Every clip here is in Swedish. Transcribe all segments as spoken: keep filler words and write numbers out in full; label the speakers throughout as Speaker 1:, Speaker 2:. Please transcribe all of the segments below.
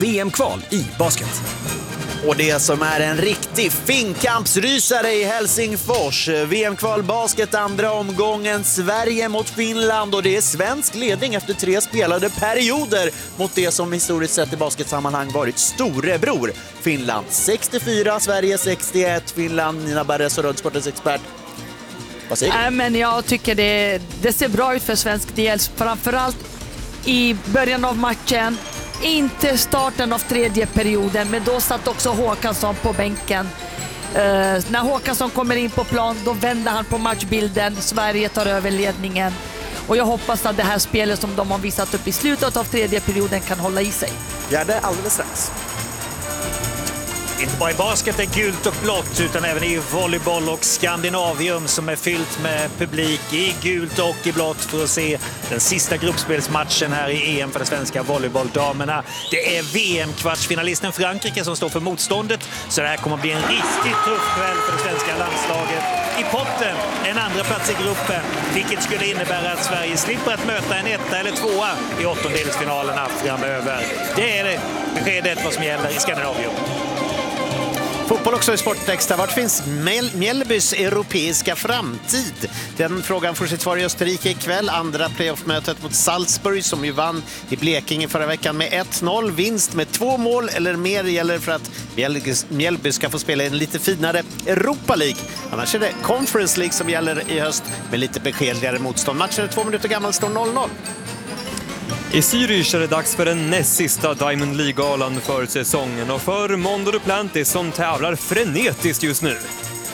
Speaker 1: V M-kval i basket.
Speaker 2: Och det som är en riktig finkampsrysare i Helsingfors. V M-kval basket andra omgången, Sverige mot Finland, och det är svensk ledning efter tre spelade perioder mot det som historiskt sett i basketsammanhang varit storebror. Finland sextiofyra, Sverige sextioett. Finland, Nina Barres och Rödsportens expert. Vad säger du?
Speaker 3: Äh, men jag tycker det, det ser bra ut för svensk del, framförallt i början av matchen. Inte starten av tredje perioden, men då satt också Håkansson på bänken. Uh, när Håkansson kommer in på plan, då vänder han på matchbilden. Sverige tar över ledningen. Och jag hoppas att det här spelet som de har visat upp i slutet av tredje perioden kan hålla i sig.
Speaker 2: Ja, det är alldeles strax.
Speaker 4: Inte bara i basket är gult och blått, utan även i volleyboll och Skandinavium som är fyllt med publik i gult och i blått för att se den sista gruppspelsmatchen här i E M för de svenska volleybolldamerna. Det är V M-kvartsfinalisten Frankrike som står för motståndet, så det här kommer att bli en riktigt tuff kväll för det svenska landslaget. I potten en andra plats i gruppen, vilket skulle innebära att Sverige slipper att möta en etta eller tvåa i åttondelsfinalerna framöver. Det är det beskedet vad som gäller i Skandinavium.
Speaker 5: Fotboll också i Sportextra. Vart finns Mjällbys europeiska framtid? Den frågan får sitt svar i Österrike ikväll. Andra playoffmötet mot Salzburg som ju vann i Blekinge förra veckan med ett noll. Vinst med två mål eller mer gäller för att Mjällby ska få spela en lite finare Europa League. Annars är det Conference League som gäller i höst med lite beskedligare motstånd. Matchen är två minuter gammal, står noll noll.
Speaker 6: I Zürich är det dags för den näst sista Diamond League-galan för säsongen och för Mondo Duplantis som tävlar frenetiskt just nu.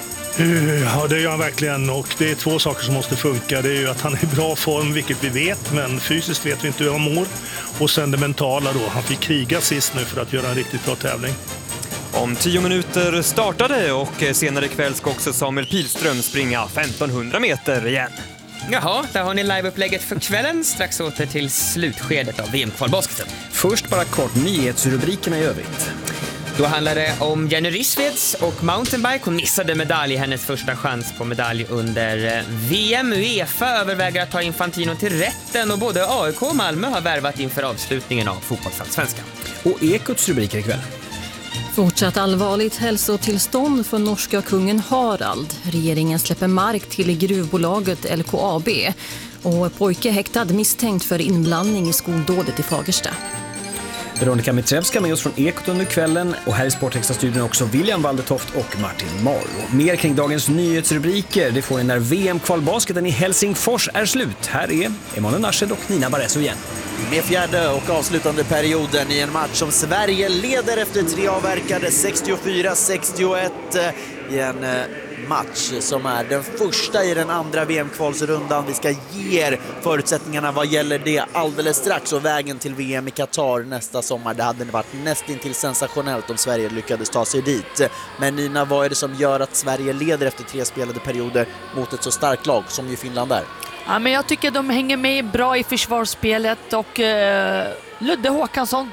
Speaker 7: Ja, det gör han verkligen, och det är två saker som måste funka. Det är ju att han är i bra form, vilket vi vet, men fysiskt vet vi inte hur han mår. Och sen det mentala då. Han fick kriga sist nu för att göra en riktigt bra tävling.
Speaker 6: Om tio minuter startade och senare ikväll ska också Samuel Pilström springa femtonhundra meter igen.
Speaker 8: Jaha, där har ni liveupplägget för kvällen. Strax åter till slutskedet av V M-kvalbasketen.
Speaker 1: Först bara kort nyhetsrubrikerna i övrigt.
Speaker 8: Då handlar det om Jenny Rissveds och mountainbike. Hon missade medalj, hennes första chans på medalj under V M. UEFA överväger att ta Infantino till rätten och både A I K och Malmö har värvat inför avslutningen av fotbollsallsvenskan.
Speaker 1: Och Ekots rubriker ikväll.
Speaker 9: Fortsatt allvarligt hälsotillstånd för norska kungen Harald. Regeringen släpper mark till gruvbolaget L K A B. Och pojke häktad misstänkt för inblandning i skoldådet i Fagersta.
Speaker 1: Veronica Mitrevska med oss från Ekot under kvällen. Och här i Sportextra-studion också William Waldetoft och Martin Maro. Mer kring dagens nyhetsrubriker det får ni när V M-kvalbasketen i Helsingfors är slut. Här är Emanuel Narshed och Nina Barresso igen.
Speaker 2: Med fjärde och avslutande perioden i en match som Sverige leder efter tre avverkade sextiofyra sextioett i en match som är den första i den andra V M-kvalsrundan. Vi ska ge er förutsättningarna vad gäller det alldeles strax och vägen till V M i Qatar nästa sommar. Det hade varit nästintill sensationellt om Sverige lyckades ta sig dit. Men Nina, vad är det som gör att Sverige leder efter tre spelade perioder mot ett så starkt lag som ju Finland är?
Speaker 3: Ja, men jag tycker de hänger med bra i försvarsspelet och uh, Ludde Håkansson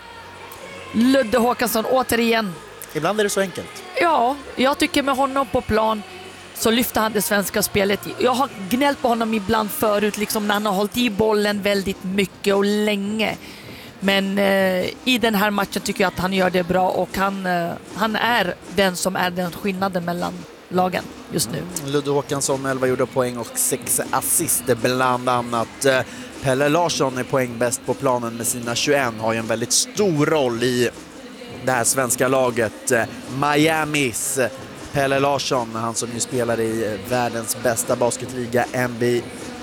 Speaker 3: Ludde Håkansson återigen.
Speaker 2: Ibland är det så enkelt.
Speaker 3: Ja, jag tycker med honom på plan så lyfter han det svenska spelet. Jag har gnällt på honom ibland förut, liksom när han har hållit i bollen väldigt mycket och länge. Men uh, i den här matchen tycker jag att han gör det bra och han, uh, han är den som är den skillnaden mellan lagen just nu.
Speaker 2: Ludde Håkansson elva gjorda poäng och sex assister bland annat. Pelle Larsson är poängbäst på planen med sina tjugoett, har ju en väldigt stor roll i det här svenska laget. Miamis Pelle Larsson, han som ju spelar i världens bästa basketliga N B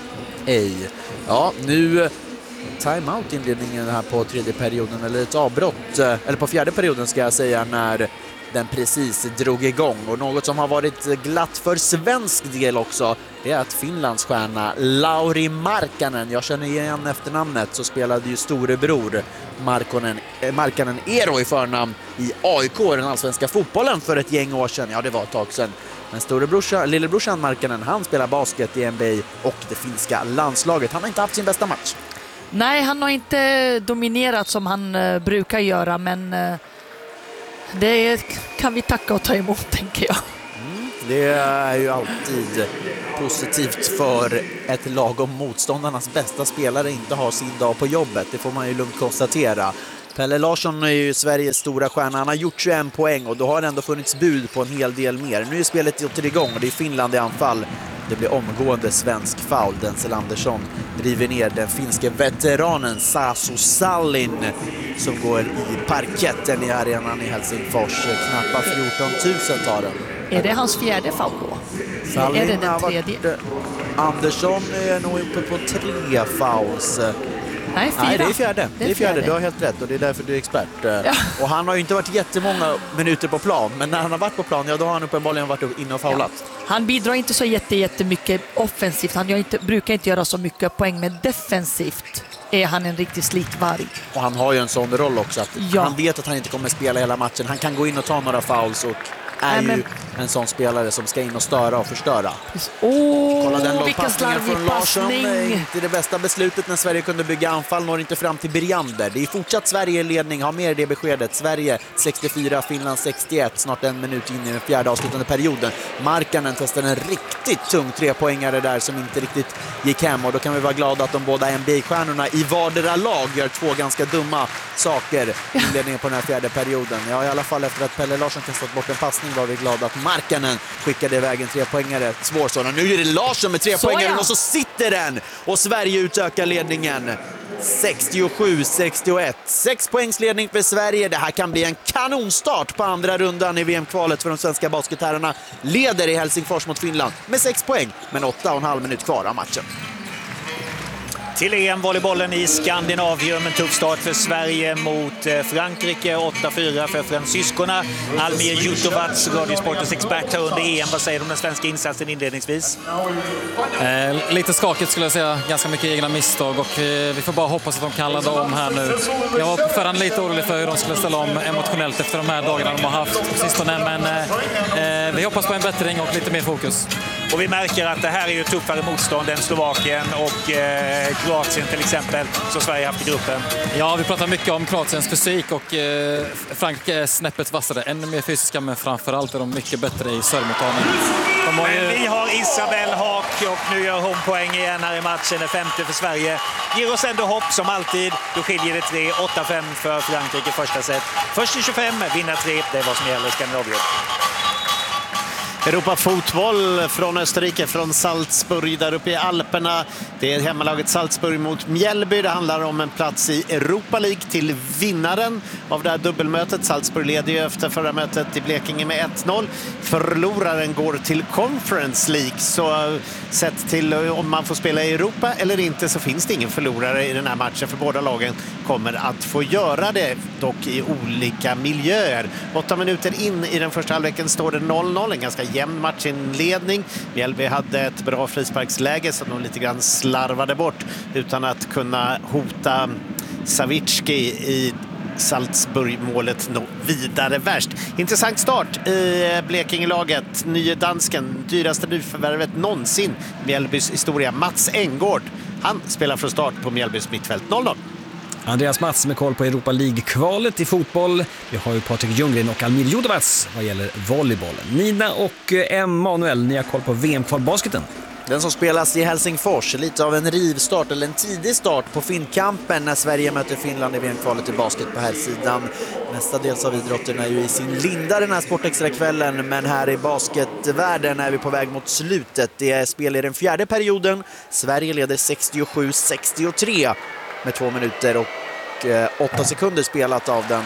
Speaker 2: A. Ja, nu timeout inledningen här på tredje perioden, eller ett avbrott, eller på fjärde perioden ska jag säga, när den precis drog igång. Och något som har varit glatt för svensk del också, det är att Finlands stjärna Lauri Markkanen, jag känner igen efternamnet, så spelade ju storebror Markkanen, eh, Markkanen Eero i förnamn i A I K, den allsvenska fotbollen, för ett gäng år sedan. Ja, det var ett tag sedan. Men storebrorsan, lillebrorsan Markkanen, han spelar basket i N B A och det finska landslaget. Han har inte haft sin bästa match.
Speaker 3: Nej, han har inte dominerat som han uh, brukar göra, men uh, det kan vi tacka och ta emot, tänker jag.
Speaker 2: Mm, det är ju alltid positivt för ett lag om motståndarnas bästa spelare inte har sin dag på jobbet. Det får man ju lugnt konstatera. Pelle Larsson är ju Sveriges stora stjärna. Han har gjort tjugoen poäng och då har det ändå funnits bud på en hel del mer. Nu är spelet åter igång och det är Finland i anfall. Det blir omgående svensk foul. Denzel Andersson driver ner den finske veteranen Sasu Sallin som går i parketten i arenan i Helsingfors. Knappt fjorton tusen tar den.
Speaker 3: Är det hans fjärde foul då?
Speaker 2: Sallin
Speaker 3: är det den
Speaker 2: har
Speaker 3: tredje?
Speaker 2: Varit, Andersson är nog uppe på tre fouls.
Speaker 3: Nej, fyra.
Speaker 2: Nej, det är fjärde.
Speaker 3: Det är
Speaker 2: det är fjärde.
Speaker 3: fjärde.
Speaker 2: Du har helt rätt och det är därför du är expert.
Speaker 3: Ja.
Speaker 2: Och han har ju inte varit jättemånga minuter på plan, men när han har varit på plan, ja då har han uppenbarligen varit inne och faulat.
Speaker 3: Ja. Han bidrar inte så jätte, jättemycket offensivt. Han gör inte, brukar inte göra så mycket poäng, men defensivt är han en riktig slitvarg.
Speaker 2: Och han har ju en sån roll också att
Speaker 3: Ja.
Speaker 2: han vet att han inte kommer spela hela matchen. Han kan gå in och ta några fouls och är
Speaker 3: Nej, men...
Speaker 2: ju en sån spelare som ska in och störa och förstöra.
Speaker 3: Åh,
Speaker 2: Kolla den
Speaker 3: vilken
Speaker 2: långpassningen
Speaker 3: slarvig
Speaker 2: från Larsson.
Speaker 3: passning.
Speaker 2: Inte det bästa beslutet när Sverige kunde bygga anfall, når inte fram till Briander. Det är fortsatt Sverige i ledning, har mer det beskedet. Sverige sextiofyra, Finland sextioett, snart en minut in i den fjärde avslutande perioden. Markkanen testar en riktigt tung trepoängare där som inte riktigt gick hem. Och då kan vi vara glada att de båda N B A-stjärnorna i vardera lag gör två ganska dumma saker i inledningen på den här fjärde perioden. Ja, i alla fall efter att Pelle Larsson testat bort en passning var vi glada att Markkanen skickade iväg en trepoängare. Svår sådan. Nu är det Larsson med trepoängaren och så sitter den! Och Sverige utökar ledningen. sextiosju sextioett. Sex poängs ledning för Sverige. Det här kan bli en kanonstart på andra rundan i V M-kvalet för de svenska basketherrarna. Leder i Helsingfors mot Finland med sex poäng, men åtta och en halv minut kvar av matchen.
Speaker 4: Till E M-volleybollen i Skandinavium. En tuff start för Sverige mot Frankrike. åtta fyra för fransyskorna. Almir Jutovac, Radiosportens expert här under E M. Vad säger du om den svenska insatsen inledningsvis?
Speaker 10: Eh, lite skakigt skulle jag säga. Ganska mycket egna misstag och eh, vi får bara hoppas att de kan ladda om här nu. Jag var på förhand lite orolig för hur de skulle ställa om emotionellt efter de här dagarna de har haft på sistone. Men eh, eh, vi hoppas på en bättring och lite mer fokus.
Speaker 4: Och vi märker att det här är ju tuffare motstånd än Slovakien och eh, Kroatien till exempel, som Sverige haft i gruppen.
Speaker 10: Ja, vi pratar mycket om Kroatiens fysik och eh, Frankrike är snäppet vassare. Ännu mer fysiska, men framförallt är de mycket bättre i servemottagning.
Speaker 4: Men ju... vi har Isabel Haak och nu gör hon poäng igen här i matchen. Den femte för Sverige. Ger oss ändå hopp som alltid. Då skiljer det tre, åtta fem för Frankrike i första set. Först i tjugofem, vinna tre. Det är vad som gäller i Skandinavien.
Speaker 5: Europa fotboll från Österrike, från Salzburg där uppe i Alperna. Det är hemmalaget Salzburg mot Mjällby. Det handlar om en plats i Europa League till vinnaren av det här dubbelmötet. Salzburg leder ju efter förra mötet i Blekinge med ett noll. Förloraren går till Conference League. Så sett till om man får spela i Europa eller inte så finns det ingen förlorare i den här matchen, för båda lagen kommer att få göra det, dock i olika miljöer. Åtta minuter in i den första halvleken står det noll noll, en ganska jämn matchinledning. Mjällby hade ett bra frisparksläge som de lite grann slarvade bort utan att kunna hota Savicki i Salzburg-målet nå vidare värst. Intressant start i Blekingelaget. Nye dansken, dyraste nyförvärvet någonsin Mjällbys historia, Mats Engård. Han spelar från start på Mjällbys mittfält. noll noll.
Speaker 1: Andreas Mats med koll på Europa League-kvalet i fotboll. Vi har ju Patrik Ljunggren och Almir Jutovac vad gäller volleybollen. Nina och Emanuel, ni har koll på V M-kvalbasketen.
Speaker 2: Den som spelas i Helsingfors, lite av en rivstart eller en tidig start på Finnkampen när Sverige möter Finland i V M-kvalet i basket på här sidan. Mestadels av idrotten är ju i sin linda den här sportextrakvällen, men här i basketvärlden är vi på väg mot slutet. Det är spel i den fjärde perioden. Sverige leder sextiosju sextiotre med två minuter och eh, åtta sekunder spelat av den.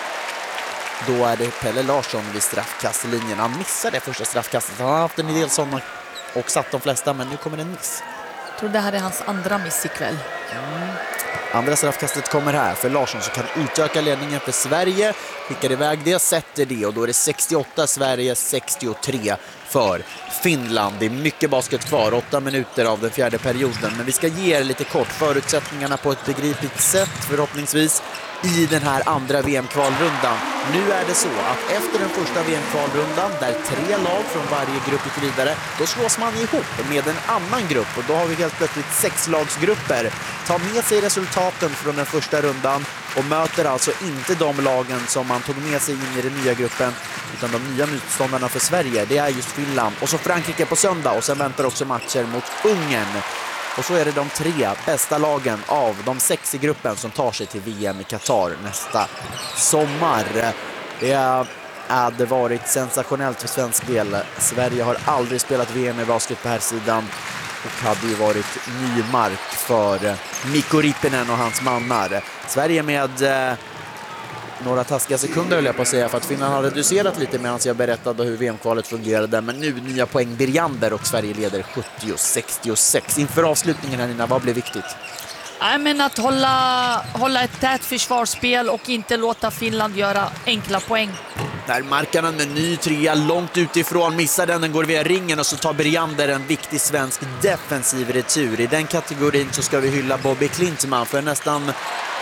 Speaker 2: Då är det Pelle Larsson vid straffkastlinjen. Han missar det första straffkastet. Han har haft en del sådana och satt de flesta, men nu kommer en miss.
Speaker 3: Jag tror det här är hans andra miss ikväll.
Speaker 2: Mm. Andra straffkastet kommer här för Larsson som kan utöka ledningen för Sverige. Skickar iväg det, sätter det och då är det sextioåtta Sverige, sextiotre för Finland. Det är mycket basket kvar, åtta minuter av den fjärde perioden. Men vi ska ge er lite kort förutsättningarna på ett begripligt sätt förhoppningsvis i den här andra V M-kvalrundan. Nu är det så att efter den första V M-kvalrundan där tre lag från varje grupp gick vidare, då slås man ihop med en annan grupp och då har vi helt plötsligt sex lagsgrupper. Ta med sig resultaten från den första rundan och möter alltså inte de lagen som man tog med sig in i den nya gruppen, utan de nya motståndarna för Sverige, det är just Finland och så Frankrike på söndag och sen väntar också matcher mot Ungern. Och så är det de tre bästa lagen av de sex i gruppen som tar sig till V M i Qatar nästa sommar. Det hade varit sensationellt för svensk del. Sverige har aldrig spelat V M i basket på här sidan och hade ju varit ny mark för Mikko Rippinen och hans mannar. Sverige med eh, några taskiga sekunder höll jag på att säga, för att Finland har reducerat lite medan jag berättade hur V M-kvalet fungerade. Men nu nya poäng Birjander och Sverige leder sjuttio sextiosex. Inför avslutningen här, Nina, vad blir viktigt?
Speaker 3: Jag menar att hålla, hålla ett tätt försvarsspel och inte låta Finland göra enkla poäng.
Speaker 2: Där Markkanen med ny trea långt utifrån, missar den, den går via ringen och så tar Birjander en viktig svensk defensiv retur. I den kategorin så ska vi hylla Bobby Klintman, för nästan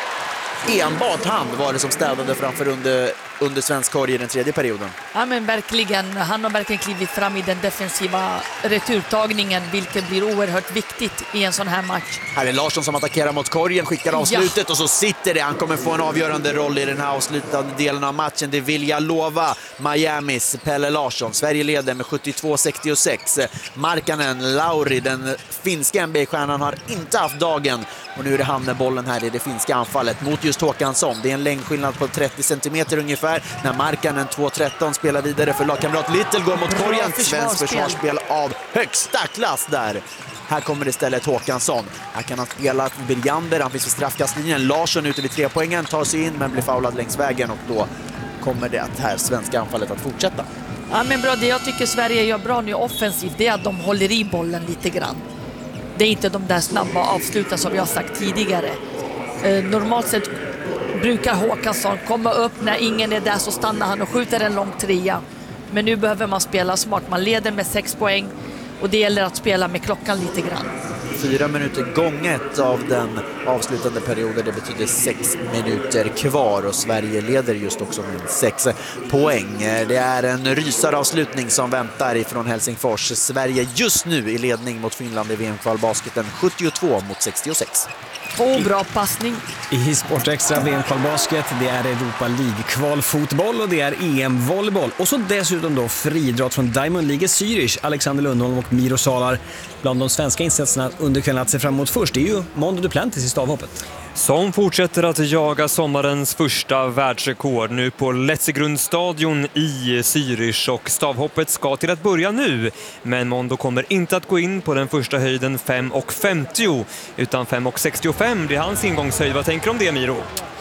Speaker 2: enbart han var det som städade framför under, under svensk korg i den tredje perioden.
Speaker 3: Ja, men verkligen. Han har verkligen klivit fram i den defensiva returtagningen, vilket blir oerhört viktigt i en sån här match.
Speaker 2: Här är Larsson som attackerar mot korgen, skickar avslutet ja. Och så sitter det. Han kommer få en avgörande roll i den här avslutande delen av matchen. Det vill jag lova Miamis Pelle Larsson. Sverige leder med sjuttiotvå sextiosex. Markkanen, Lauri, den finska N B A-stjärnan, har inte haft dagen. Och nu är det han med bollen här i det finska anfallet mot just Håkansson. Det är en längdskillnad på trettio centimeter ungefär. När Markkanen två tretton spelar vidare för lagkamrat Little går mot korgen. Svensk försvarsspel av högsta klass där. Här kommer det istället Håkansson. Här kan han spela Birjander, han finns vid straffkastlinjen. Larsson ute vid tre poängen, tar sig in men blir foulad längs vägen. Och då kommer det här svenska anfallet att fortsätta.
Speaker 3: Ja, men bra, det jag tycker Sverige gör bra nu offensivt, det är att de håller i bollen lite grann. Det är inte de där snabba avsluten som jag har sagt tidigare. Eh, normalt sett brukar Håkansson komma upp, när ingen är där så stannar han och skjuter en lång trea. Men nu behöver man spela smart. Man leder med sex poäng och det gäller att spela med klockan lite grann.
Speaker 2: Fyra minuter gånget av den avslutande perioden. Det betyder sex minuter kvar och Sverige leder just också med sex poäng. Det är en rysaravslutning som väntar ifrån Helsingfors. Sverige just nu i ledning mot Finland i V M-kvalbasketen sjuttiotvå mot sextiosex.
Speaker 3: Två bra passning.
Speaker 1: I Sportextra V M-kvalbasket, det är Europa League-kvalfotboll och det är E M-volleyboll. Och så dessutom då friidrott från Diamond League Zürich, Alexander Lundholm och Miro Salar. Bland de svenska insatserna under kvällen att se fram emot först, det är ju Mondo Duplantis i stavhoppet.
Speaker 6: Som fortsätter att jaga sommarens första världsrekord nu på Letzigrundstadion i Zürich, och stavhoppet ska till att börja nu. Men Mondo kommer inte att gå in på den första höjden fem femtio utan fem sextiofem. Det är hans ingångshöjd. Vad tänker du om det, Miro?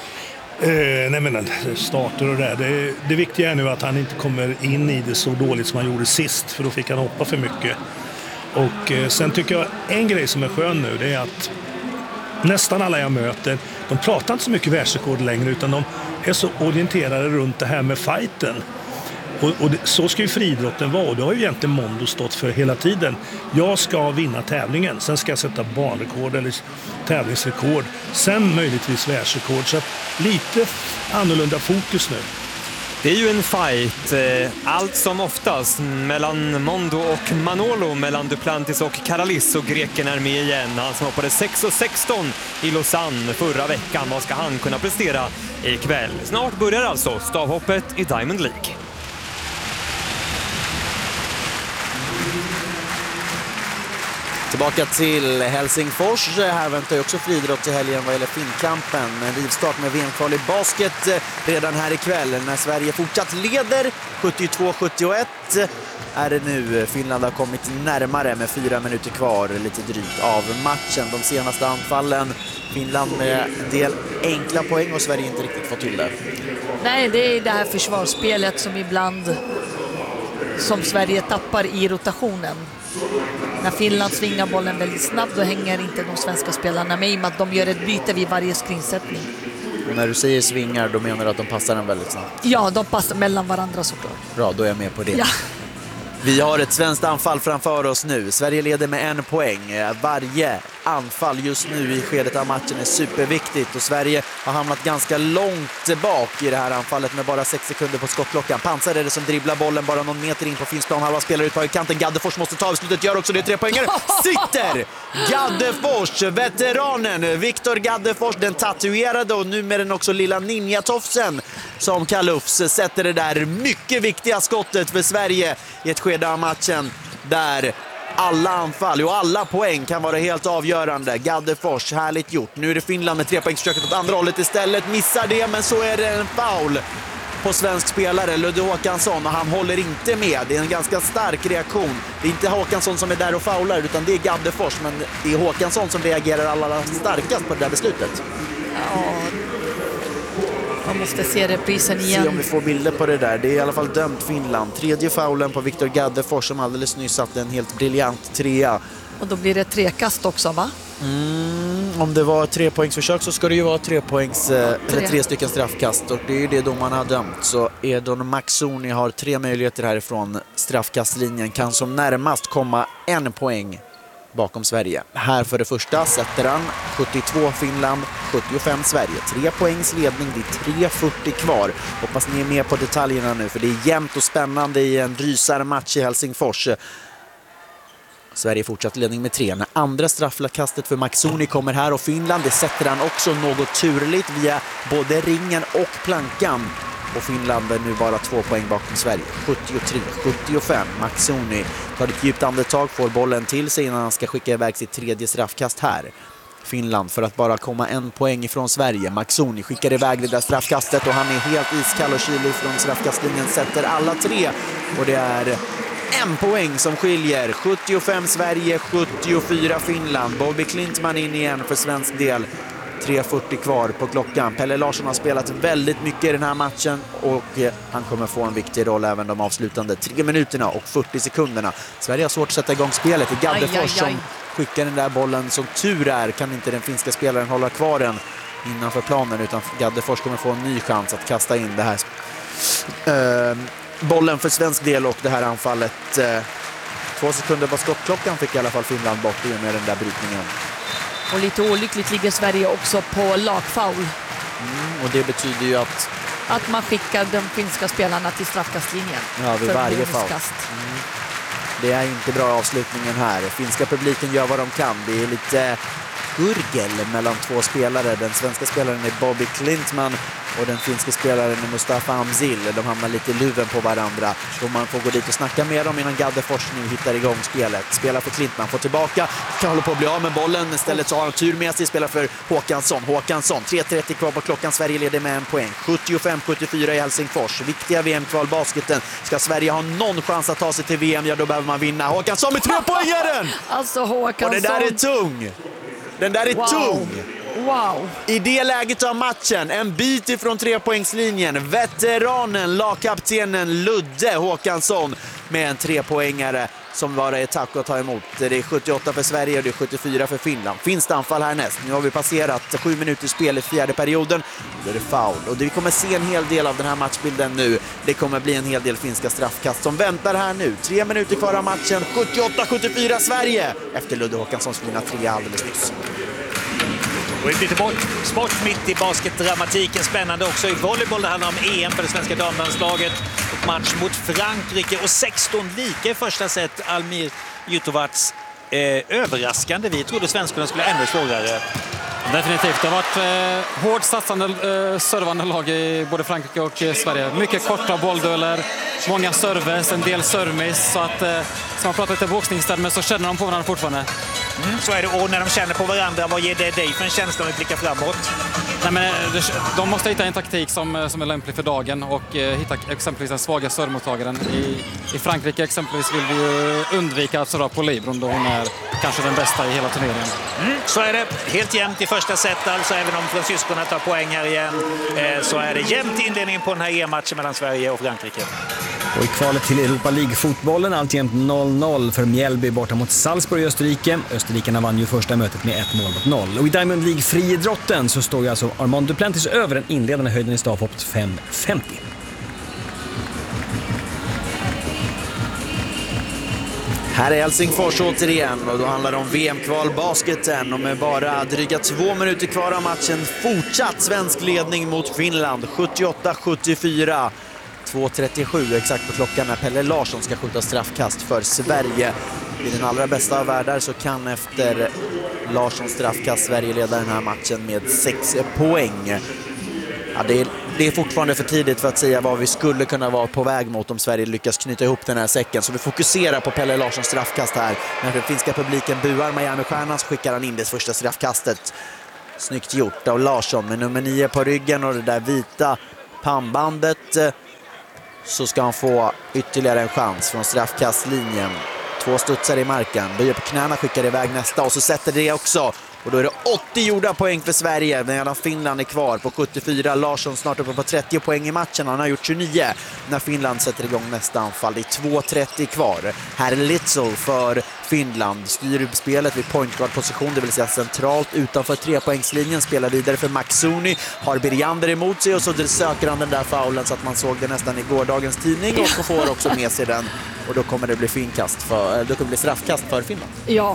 Speaker 7: Eh, nej men starter och det, det Det viktiga är nu att han inte kommer in i det så dåligt som han gjorde sist, för då fick han hoppa för mycket. Och eh, sen tycker jag en grej som är skön nu, det är att nästan alla jag möter, de pratar inte så mycket världsrekord längre, utan de är så orienterade runt det här med fighten. Och, och det, så ska ju friidrotten vara, och det har ju egentligen Mondo stått för hela tiden. Jag ska vinna tävlingen, sen ska jag sätta banrekord eller tävlingsrekord, sen möjligtvis världsrekord. Så lite annorlunda fokus nu.
Speaker 6: Det är ju en fight, allt som oftast, mellan Mondo och Manolo, mellan Duplantis och Karalis, och greken är med igen. Han som hoppade sex sexton i Lausanne förra veckan. Vad ska han kunna prestera ikväll? Snart börjar alltså stavhoppet i Diamond League.
Speaker 2: Tillbaka till Helsingfors. Här väntar ju också friidrott i helgen vad gäller Finnkampen. En rivstart med V M-kval i basket redan här ikväll. När Sverige fortsatt leder sjuttiotvå sjuttioett är det nu. Finland har kommit närmare med fyra minuter kvar, lite drygt, av matchen. De senaste anfallen, Finland med del enkla poäng och Sverige inte riktigt fått till det.
Speaker 3: Nej, det är det här försvarsspelet som ibland som Sverige tappar i rotationen. När Finland svingar bollen väldigt snabbt, då hänger inte de svenska spelarna med, i och med att de gör ett byte vid varje skrinsättning.
Speaker 2: Och när du säger svingar, då menar du att de passar den väldigt snabbt?
Speaker 3: Ja, de passar mellan varandra såklart.
Speaker 2: Bra, då är jag med på det.
Speaker 3: Ja.
Speaker 2: Vi har ett svenskt anfall framför oss nu. Sverige leder med en poäng. Varje anfall just nu i skedet av matchen är superviktigt. Och Sverige har hamnat ganska långt bak i det här anfallet med bara sex sekunder på skottklockan. Pansar är det som dribblar bollen bara någon meter in på Finsplan. Halva spelar ut på kanten. Gaddefors måste ta avslutet. Gör också det. Tre poängare. Sitter Gaddefors, veteranen Viktor Gaddefors, den tatuerade och nu med den också lilla ninjatofsen som Kalufs, sätter det där mycket viktiga skottet för Sverige i ett skede av matchen där alla anfall och alla poäng kan vara helt avgörande. Gaddefors, härligt gjort. Nu är det Finland med trepoängsförsöket åt andra hållet istället. Missar det, men så är det en foul på svensk spelare, Ludde Håkansson, och han håller inte med. Det är en ganska stark reaktion. Det är inte Håkansson som är där och faular, utan det är Gaddefors, men det är Håkansson som reagerar allra starkast på det där beslutet.
Speaker 3: Ja, man måste se reprisen igen.
Speaker 2: Se om vi får bilder på det där. Det är i alla fall dömt Finland. Tredje faulen på Viktor Gaddefors som alldeles nyss satte en helt briljant trea.
Speaker 3: Och då blir det trekast också, va?
Speaker 2: Mm, om det var tre poängsförsök så ska det ju vara tre poängs eh, tre. eller tre stycken straffkast, och det är ju det domarna har dömt. Så Edon Maxoni har tre möjligheter härifrån straffkastlinjen, kan som närmast komma en poäng bakom Sverige. Här för det första sätter han sjuttiotvå Finland, sjuttiofem Sverige. Tre poängs ledning, det är tre fyrtio kvar. Hoppas ni är med på detaljerna nu, för det är jämnt och spännande i en rysarmatch i Helsingfors. Sverige fortsatt ledning med tre. När andra straffkastet för Maxoni kommer här, och Finland, det sätter han också något turligt via både ringen och plankan. Och Finland är nu bara två poäng bakom Sverige. sjuttiotre sjuttiofem. Maxoni tar ett djupt andetag, får bollen till sig innan han ska skicka iväg sitt tredje straffkast här. Finland för att bara komma en poäng ifrån Sverige. Maxoni skickar iväg det där straffkastet, och han är helt iskall och kylig från straffkastlinjen, sätter alla tre, och det är en poäng som skiljer. sjuttiofem Sverige, sjuttiofyra Finland. Bobby Klintman in igen för svensk del. tre fyrtio kvar på klockan. Pelle Larsson har spelat väldigt mycket i den här matchen, och han kommer få en viktig roll även de avslutande tre minuterna och fyrtio sekunderna. Sverige har svårt att sätta igång spelet. Det är Gaddefors aj, aj, aj. som skickar den där bollen. Som tur är kan inte den finska spelaren hålla kvar den innanför planen, utan Gaddefors kommer få en ny chans att kasta in det här uh, bollen för svensk del, och det här anfallet. Uh, två sekunder på skottklockan fick i alla fall Finland bort i och med den där brytningen.
Speaker 3: Och lite olyckligt ligger Sverige också på lagfoul.
Speaker 2: Mm, och det betyder ju att...
Speaker 3: Att man skickar de finska spelarna till straffkastlinjen.
Speaker 2: Ja, vid varje foul. Mm. Det är inte bra avslutningen här. Finska publiken gör vad de kan. Det är lite gurgel mellan två spelare. Den svenska spelaren är Bobby Klintman och den finska spelaren är Mustafa Amzil. De hamnar lite i luven på varandra. Då man får gå dit och snacka med dem innan Gaddefors nu hittar igång spelet. Spelar för Klintman, får tillbaka. Kan hålla på att bli av med bollen. Istället så har han tur med sig. Spelar för Håkansson. Håkansson, tre trettio kvar på klockan. Sverige leder med en poäng. sjuttiofem sjuttiofyra i Helsingfors. Viktiga V M-kvalbasketen. Ska Sverige ha någon chans att ta sig till V M, ja då behöver man vinna. Håkansson med tre poängaren!
Speaker 3: Alltså Håkansson.
Speaker 2: Och det där är tung. Den där är wow. tung.
Speaker 3: Wow.
Speaker 2: I det läget av matchen, en bit ifrån trepoängslinjen, veteranen, lagkaptenen Ludde Håkansson med en trepoängare som bara är tack att ta emot. Det är sjuttioåtta för Sverige och det är sjuttiofyra för Finland. Finns det anfall härnäst? Nu har vi passerat sju minuter spel i fjärde perioden. Då är det foul. Och vi kommer se en hel del av den här matchbilden nu. Det kommer bli en hel del finska straffkast som väntar här nu. Tre minuter kvar av matchen. sjuttioåtta sjuttiofyra Sverige. Efter Ludde Håkanssons fina tre alldeles nyss.
Speaker 4: Och lite sport mitt i basketdramatiken. Spännande också i volleyboll. Det handlar om E M för det svenska damlandslaget. Och match mot Frankrike och sexton lika i första set. Almir Jutovats eh, överraskande. Vi trodde svenskarna skulle ännu svårare.
Speaker 10: Definitivt. Det har varit eh, hårt satsande eh, servande lag i både Frankrike och eh, Sverige. Mycket korta bolldueller, många serves, en del service. Så att, eh, som man pratar lite boxningstermer så känner de på varandra fortfarande.
Speaker 4: Mm, så är det. Och när de känner på varandra, vad ger det dig för en känsla om att blicka framåt?
Speaker 10: Nej, men, de måste hitta en taktik som, som är lämplig för dagen och eh, hitta exempelvis den svaga servmottagaren. I, I Frankrike exempelvis vill vi undvika att serva på Libron då hon är kanske den bästa i hela turneringen.
Speaker 4: Mm, så är det helt jämnt i första set, alltså även om fransyskorna tar poäng här igen eh, så är det jämnt inledningen på den här E M-matchen mellan Sverige och Frankrike.
Speaker 1: Och i kvalet till Europa League-fotbollen alltjämt noll noll för Mjällby borta mot Salzburg i Österrike. Österrikarna vann ju första mötet med ett mål mot noll. Och i Diamond League-friidrotten så står ju alltså Armand Duplantis över den inledande höjden i stavhoppet fem femtio.
Speaker 2: Här är Helsingfors återigen och då handlar det om V M-kvalbasketen och med bara dryga två minuter kvar av matchen fortsatt svensk ledning mot Finland sjuttioåtta sjuttiofyra. två trettiosju exakt på klockan när Pelle Larsson ska skjuta straffkast för Sverige. I den allra bästa av världar så kan efter Larssons straffkast Sverige leda den här matchen med sex poäng. Ja, det är det är fortfarande för tidigt för att säga vad vi skulle kunna vara på väg mot om Sverige lyckas knyta ihop den här säcken. Så vi fokuserar på Pelle Larssons straffkast här. När den finska publiken buar Miami-stjärnan så skickar han in det första straffkastet. Snyggt gjort av Larsson med nummer nio på ryggen och det där vita pannbandet. Så ska han få ytterligare en chans från straffkastlinjen. Två studsar i marken, böjer på knäna, skickar iväg nästa och så sätter det också. Och då är det åttio gjorda poäng för Sverige medan Finland är kvar på sjuttiofyra. Larsson snart uppe på trettio poäng i matchen. Han har gjort tjugonio när Finland sätter igång nästa anfall. Det är två trettio kvar. Här är Litzel för Finland. Styr spelet vid pointguard-position, det vill säga centralt utanför trepoängslinjen. Spelar vidare för Maxoni. Har Biriander emot sig och så söker han den där faulen så att man såg det nästan i gårdagens tidning. Och får också med sig den. Och då kommer det bli finkast för, då kommer det bli straffkast för Finland.
Speaker 3: Ja.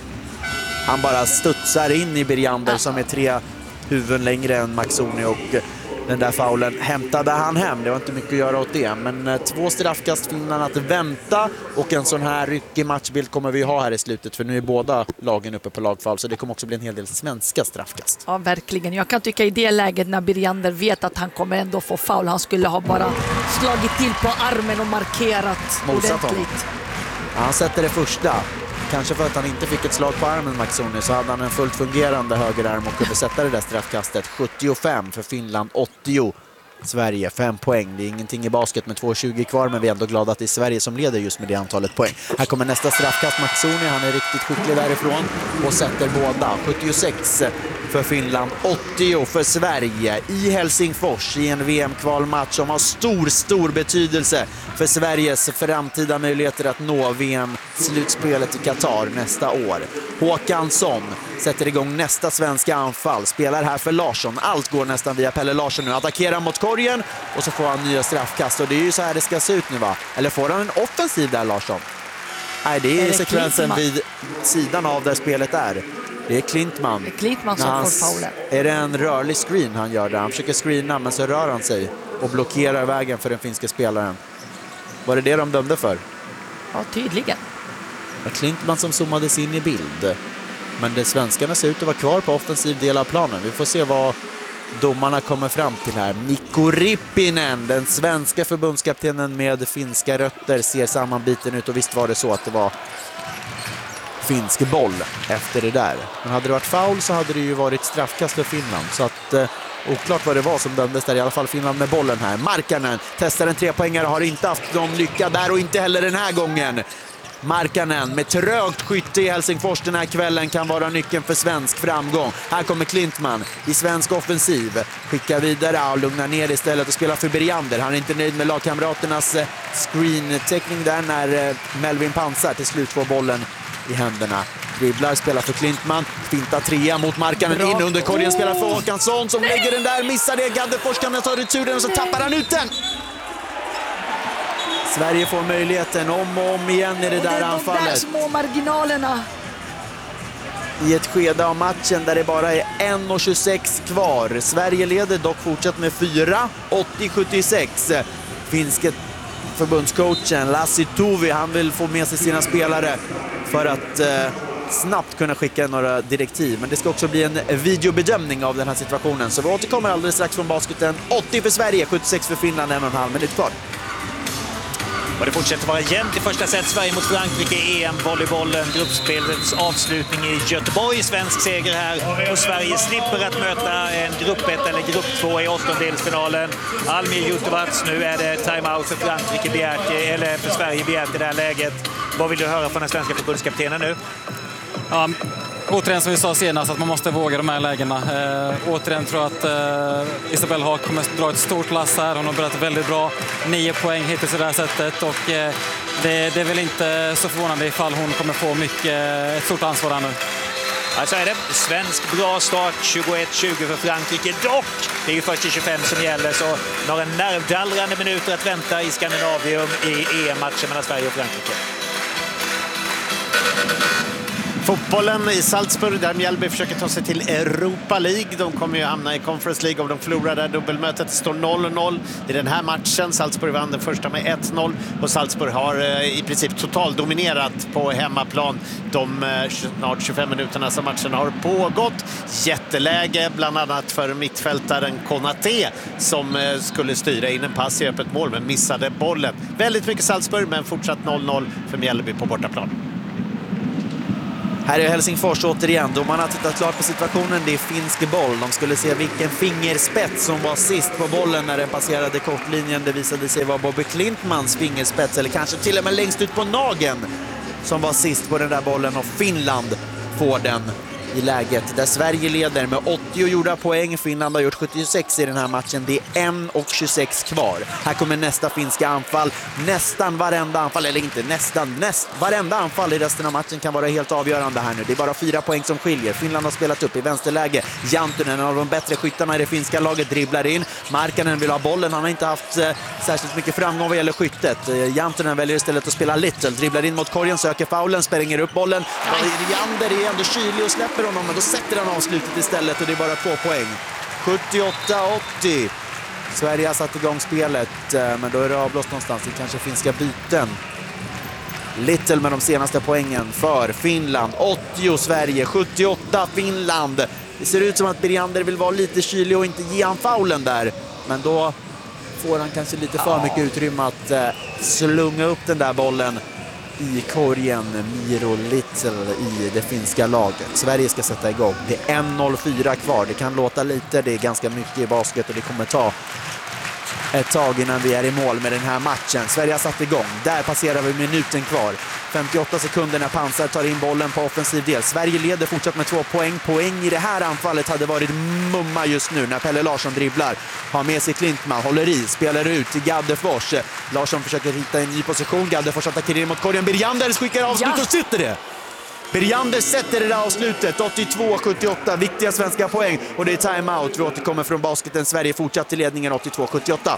Speaker 2: Han bara studsar in i Biriander som är tre huvuden längre än Maxoni och den där faulen hämtade han hem. Det var inte mycket att göra åt det. Men två straffkast Finland att vänta och en sån här ryckig matchbild kommer vi ha här i slutet för nu är båda lagen uppe på lagfall så det kommer också bli en hel del svenska straffkast.
Speaker 3: Ja, verkligen. Jag kan tycka i det läget när Biriander vet att han kommer ändå få foul. Han skulle ha bara slagit till på armen och markerat ordentligt.
Speaker 2: Ja, han sätter det första. Kanske för att han inte fick ett slag på armen Maxoni så hade han en fullt fungerande högerarm och kunde sätta det där straffkastet. sjuttiofem för Finland, åttio Sverige, fem poäng. Det är ingenting i basket med två tjugo kvar men vi är ändå glada att det är Sverige som leder just med det antalet poäng. Här kommer nästa straffkast Maxoni, han är riktigt skicklig därifrån och sätter båda. sjuttiosex för Finland, åttio för Sverige i Helsingfors i en V M-kvalmatch som har stor, stor betydelse för Sveriges framtida möjligheter att nå V M-slutspelet i Qatar nästa år. Håkansson sätter igång nästa svenska anfall, spelar här för Larsson. Allt går nästan via Pelle Larsson nu. Attackerar mot korgen och så får han nya straffkast och det är ju så här det ska se ut nu va? Eller får han en offensiv där Larsson? Nej, det är, är det sekvensen Klintman vid sidan av där spelet är. Det är Klintman.
Speaker 3: Det är Klintman som
Speaker 2: hans,
Speaker 3: får faulen.
Speaker 2: Är det en rörlig screen han gör där? Han försöker screena men så rör han sig och blockerar vägen för den finska spelaren. Var det det de dömde för?
Speaker 3: Ja, tydligen.
Speaker 2: Det var Klintman som zoomades in i bild. Men det svenskarna ser ut att vara kvar på offensiv del av planen. Vi får se vad domarna kommer fram till här. Mikko Rippinen, den svenska förbundskaptenen med finska rötter, ser sammanbiten ut och visst var det så att det var finsk boll efter det där. Men hade det varit foul så hade det ju varit straffkast för Finland. Så att eh, oklart vad det var som dömdes där. I alla fall Finland med bollen här. Markkanen testar en trepoängare, har inte haft någon lycka där och inte heller den här gången. Markkanen med trögt skytte i Helsingfors den här kvällen kan vara nyckeln för svensk framgång. Här kommer Klintman i svensk offensiv. Skickar vidare och lugnar ner istället och spelar för Biriander. Han är inte nöjd med lagkamraternas screen-teckning där när Melvin Pansar till slut får bollen i händerna. Dribblar, spelar för Klintman. Finta trea mot Markkanen in under korgen. Spelar för Håkansson som lägger den där. Missar det. Gaddefors kan ta returen och så tappar han ut den. Sverige får möjligheten om och om igen i det där anfallet.
Speaker 3: De där små marginalerna.
Speaker 2: I ett skede av matchen där det bara är en tjugosex kvar. Sverige leder dock fortsatt med fyra, åttio sjuttiosex. Finske förbundscoachen Lassi Tuvi, han vill få med sig sina spelare för att eh, snabbt kunna skicka några direktiv. Men det ska också bli en videobedömning av den här situationen. Så vi återkommer alldeles strax från basketen. åttio för Sverige, sjuttiosex för Finland, en och en halv minut kvar.
Speaker 4: Och det fortsätter vara jämnt i första set. Sverige mot Frankrike i E M-volleybollen. Gruppspelets avslutning i Göteborg. Svensk seger här. Och Sverige slipper att möta en grupp ett eller grupp två i åttondelsfinalen. Almir Jutovac, nu är det timeout för Frankrike begärt, eller för Sverige begärt i det här läget. Vad vill du höra från den svenska förbundskaptenen nu?
Speaker 10: Ja, återigen som vi sa senast att man måste våga de här lägena. Eh, återigen tror jag att eh, Isabelle Haag kommer dra ett stort lass här. Hon har börjat väldigt bra. Nio poäng hittills i det här sättet och eh, det, det är väl inte så förvånande ifall hon kommer få mycket, ett stort ansvar här nu.
Speaker 4: Ja, så är det. Svensk bra start, tjugoett tjugo för Frankrike. Dock, det är ju först tjugofem som gäller, så några nervdallrande minuter att vänta i Skandinavium i E M-matchen mellan Sverige och Frankrike.
Speaker 5: Fotbollen i Salzburg där Mjällby försöker ta sig till Europa League. De kommer ju hamna i Conference League om de förlorar där. Dubbelmötet står noll noll i den här matchen. Salzburg vann den första med ett noll och Salzburg har eh, i princip totalt dominerat på hemmaplan de eh, snart tjugofem minuterna som matchen har pågått. Jätteläge bland annat för mittfältaren Konaté som eh, skulle styra in en pass i öppet mål men missade bollen. Väldigt mycket Salzburg men fortsatt noll noll för Mjällby på bortaplan.
Speaker 2: Här är Helsingfors återigen. Domarna har tittat klart på situationen. Det är finsk boll. De skulle se vilken fingerspets som var sist på bollen när den passerade kortlinjen. Det visade sig vara Bobby Klintmans fingerspets eller kanske till och med längst ut på nageln som var sist på den där bollen och Finland får den i läget där Sverige leder med åttio gjorda poäng. Finland har gjort sjuttiosex i den här matchen. Det är en och tjugosex kvar. Här kommer nästa finska anfall. Nästan varenda anfall, eller inte nästan, näst, varenda anfall i resten av matchen kan vara helt avgörande här nu. Det är bara fyra poäng som skiljer. Finland har spelat upp i vänsterläge. Jantunen, en av de bättre skyttarna i det finska laget, dribblar in. Markkanen vill ha bollen. Han har inte haft eh, särskilt mycket framgång vad gäller skyttet. Eh, Jantunen väljer istället att spela Little. Dribblar in mot korgen, söker faulen, spränger upp bollen. Jander är ändå kylig och släpper honom, men då sätter han avslutet istället och det är bara två poäng. sjuttioåtta åttio. Sverige har satt igång spelet, men då är det avblåst någonstans. Det kanske finska byten. Little med de senaste poängen för Finland. åttio Sverige, sjuttioåtta Finland. Det ser ut som att Beriander vill vara lite kylig och inte ge han faulen där. Men då får han kanske lite för mycket utrymme att eh, slunga upp den där bollen i korgen. Miro Little i det finska laget. Sverige ska sätta igång. Det är en noll fyra kvar. Det kan låta lite, det är ganska mycket i basket och det kommer ta ett tag innan vi är i mål med den här matchen. Sverige har satt igång. Där passerar vi minuten kvar. femtioåtta sekunder när Pansar tar in bollen på offensiv del. Sverige leder fortsatt med två poäng. Poäng i det här anfallet hade varit mumma just nu när Pelle Larsson dribblar. Har med sig Klintman, håller i, spelar ut till Gaddefors. Larsson försöker hitta en ny position. Gaddefors attackerar in mot korgen. Beriander skickar avslut ja. och sitter det. Beriander sätter det där avslutet. åttiotvå sjuttioåtta, viktiga svenska poäng. Och det är timeout. Vi återkommer från basketen. Sverige fortsatt till ledningen åttiotvå sjuttioåtta.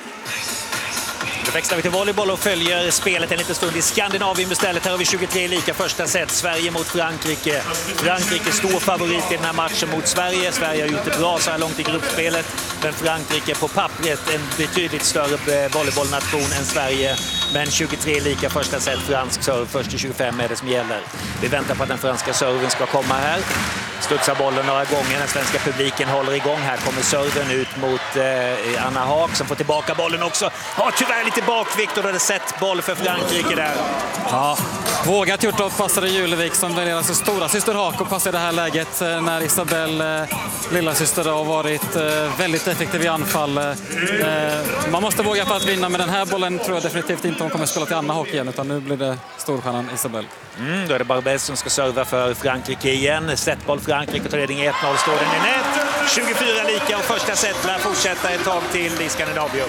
Speaker 4: Då växlar vi till volleyboll och följer spelet en liten stund i Skandinavien istället. Här har vi tjugotre lika första set. Sverige mot Frankrike. Frankrike stor favorit i den här matchen mot Sverige. Sverige har gjort det bra så här långt i gruppspelet. Men Frankrike på pappret en betydligt större volleybollnation än Sverige. Men tjugotre lika första set. Fransk serv först i tjugofem är det som gäller. Vi väntar på att den franska serven ska komma här. Studsar bollen några gånger. Den svenska publiken håller igång. Här kommer serven ut mot eh, Anna Haak som får tillbaka bollen också. Har tyvärr lite bakvikt och då är det sett boll för Frankrike där.
Speaker 10: Ja, vågat gjort av passade Julevik som är alltså stora syster Haak och passar i det här läget när Isabel, eh, lilla syster, har varit eh, väldigt effektiv i anfall. Eh, man måste våga för att vinna, men den här bollen tror jag definitivt inte hon kommer att spela till Anna Haak igen, utan nu blir det storstjärnan Isabel.
Speaker 4: Mm, då är det Barbès som ska serva för Frankrike igen. Setboll Frankrike och tar ledning ett noll. Står den i nät. tjugofyra lika och första set lär fortsätta ett tag till i Skandinavien.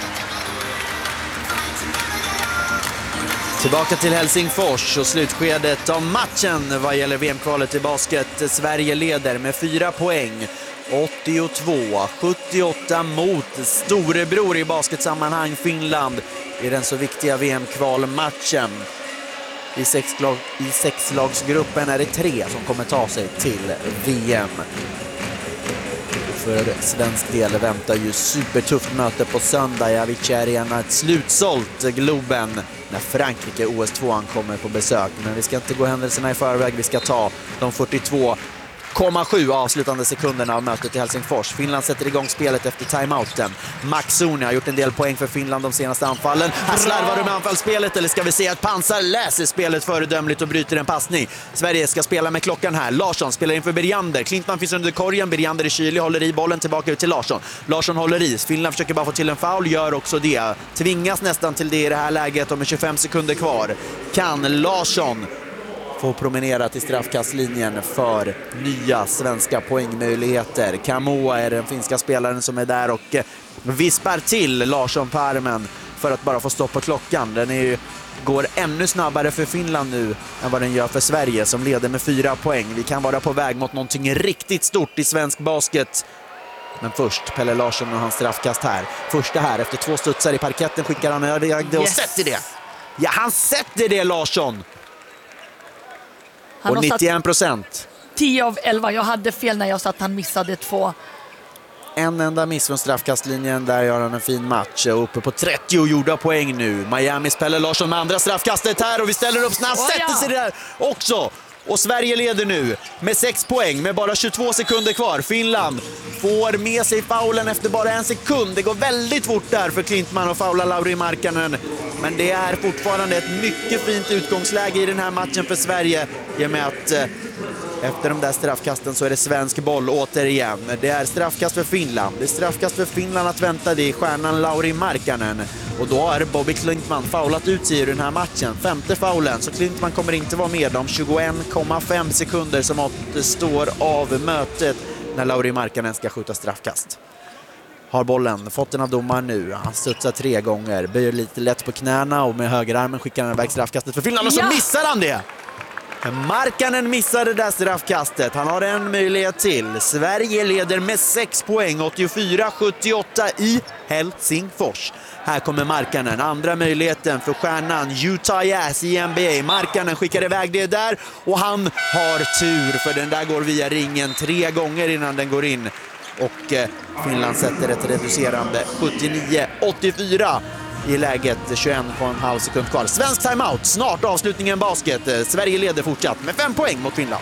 Speaker 2: Tillbaka till Helsingfors och slutskedet av matchen vad gäller V M-kvalet i basket. Sverige leder med fyra poäng. åttiotvå sjuttioåtta mot storebror i basketsammanhang Finland i den så viktiga V M-kvalmatchen. I, sexlag, I sexlagsgruppen är det tre som kommer ta sig till V M. För svensk del väntar ju supertufft möte på söndag i Avicii Arena. Ett slutsålt Globen när Frankrike O S två kommer på besök. Men vi ska inte gå händelserna i förväg. Vi ska ta de fyrtiotvå komma sju avslutande sekunderna av mötet i Helsingfors. Finland sätter igång spelet efter timeouten. Maxoni har gjort en del poäng för Finland de senaste anfallen. Här slarvar du med anfallsspelet, eller ska vi se att Pansar läser spelet föredömligt och bryter en passning. Sverige ska spela med klockan här. Larsson spelar in för Beriander. Klintman finns under korgen. Beriander är kylig, håller i bollen tillbaka ut till Larsson. Larsson håller i. Finland försöker bara få till en foul, gör också det. Tvingas nästan till det i det här läget och med tjugofem sekunder kvar kan Larsson få promenera till straffkastlinjen för nya svenska poängmöjligheter. Kamoa är den finska spelaren som är där och vispar till Larsson på armen för att bara få stoppa klockan. Den är ju, går ännu snabbare för Finland nu än vad den gör för Sverige som leder med fyra poäng. Vi kan vara på väg mot någonting riktigt stort i svensk basket. Men först Pelle Larsson och hans straffkast här. Första här efter två studsar i parketten skickar han över och yes. sätter det. Ja, han sätter det Larsson. Och nittioen procent.
Speaker 3: tio av elva. Jag hade fel när jag sa att han missade två.
Speaker 2: En enda miss från straffkastlinjen, där gör han en fin match. Uppe på trettio gjorda poäng nu. Miamis Pelle Larsson med andra straffkastet här, och vi ställer upp snabbt.
Speaker 3: Oh,
Speaker 2: sätter
Speaker 3: ja.
Speaker 2: sig där också. Och Sverige leder nu med sex poäng med bara tjugotvå sekunder kvar. Finland får med sig faulen efter bara en sekund. Det går väldigt fort där för Klintman och faula Lauri Markkanen. Men det är fortfarande ett mycket fint utgångsläge i den här matchen för Sverige. I och med att eh, efter de där straffkasten så är det svensk boll återigen. Det är straffkast för Finland. Det är straffkast för Finland att vänta. Det är stjärnan Lauri Markkanen. Och då har Bobby Klintman faulat ut sig i den här matchen. Femte faulen, så Klintman kommer inte vara med om tjugoen komma fem sekunder som återstår av mötet när Lauri Markkanen ska skjuta straffkast. Har bollen, fått den av domaren nu. Han studsar tre gånger, böjer lite lätt på knäna och med högerarmen skickar han iväg straffkastet för Finland och så
Speaker 3: Ja.
Speaker 2: missar han det! Markkanen missade det där straffkastet. Han har en möjlighet till. Sverige leder med sex poäng, åttiofyra sjuttioåtta i Helsingfors. Här kommer Markkanen, andra möjligheten för stjärnan Utah Jazz i N B A. Markkanen skickar iväg det där och han har tur, för den där går via ringen tre gånger innan den går in. Och eh, Finland sätter ett reducerande sjuttionio åttiofyra i läget, tjugoen komma fem sekund kvar. Svensk timeout, snart avslutningen basket. Sverige leder fortsatt med fem poäng mot Finland.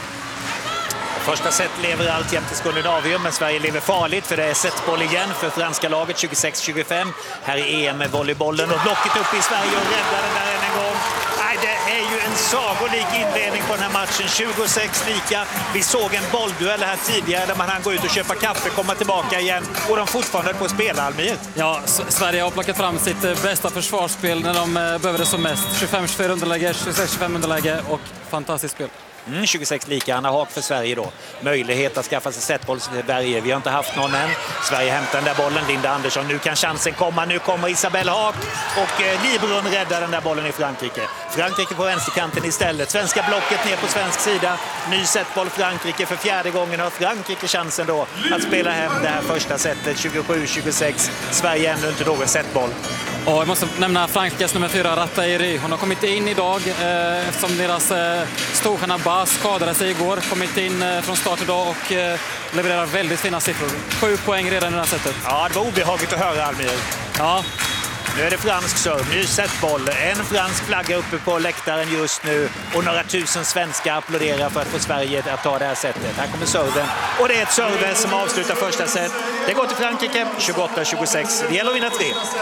Speaker 4: Första set lever alltjämt i Skandinavium, men Sverige lever farligt för det är setboll igen för franska laget, tjugosex tjugofem. Här är E M med volleybollen och blocket upp i Sverige och räddar den där än en gång. Nej, det är ju en sagolik inledning på den här matchen, tjugosex lika. Vi såg en bollduell här tidigare där man hann gå ut och köpa kaffe, komma tillbaka igen och de fortfarande på att spela, Almir.
Speaker 10: Ja, Sverige har plockat fram sitt bästa försvarsspel när de behöver det som mest. tjugofem tjugofyra underläge, tjugosex tjugofem underläge och fantastiskt spel.
Speaker 4: Mm, tjugosex lika, Anna Haag för Sverige då. Möjlighet att skaffa sig setboll till Sverige. Vi har inte haft någon än. Sverige hämtar den där bollen, Linda Andersson. Nu kan chansen komma. Nu kommer Isabelle Haag och eh, Librun räddar den där bollen i Frankrike. Frankrike på vänsterkanten istället. Svenska blocket ner på svensk sida. Ny setboll Frankrike. För fjärde gången har Frankrike chansen då att spela hem det här första setet. tjugosju tjugosex. Sverige ännu inte någon setboll.
Speaker 10: Och jag måste nämna Frankrikes nummer fyra, Rattairi. Hon har kommit in idag eh, eftersom deras eh, storstjärna Bas skadade sig igår. Kommit in eh, från start idag och eh, levererar väldigt fina siffror. Sju poäng redan i det här sättet.
Speaker 4: Ja, det var obehagligt att höra, Almir.
Speaker 10: Ja.
Speaker 4: Nu är det fransk serv, ny setboll. En fransk flagga uppe på läktaren just nu och några tusen svenskar applåderar för att få Sverige att ta det här setet. Här kommer serven och det är ett serve som avslutar första set. Det går till Frankrike, tjugoåtta tjugosex. Det gäller att vinna tre.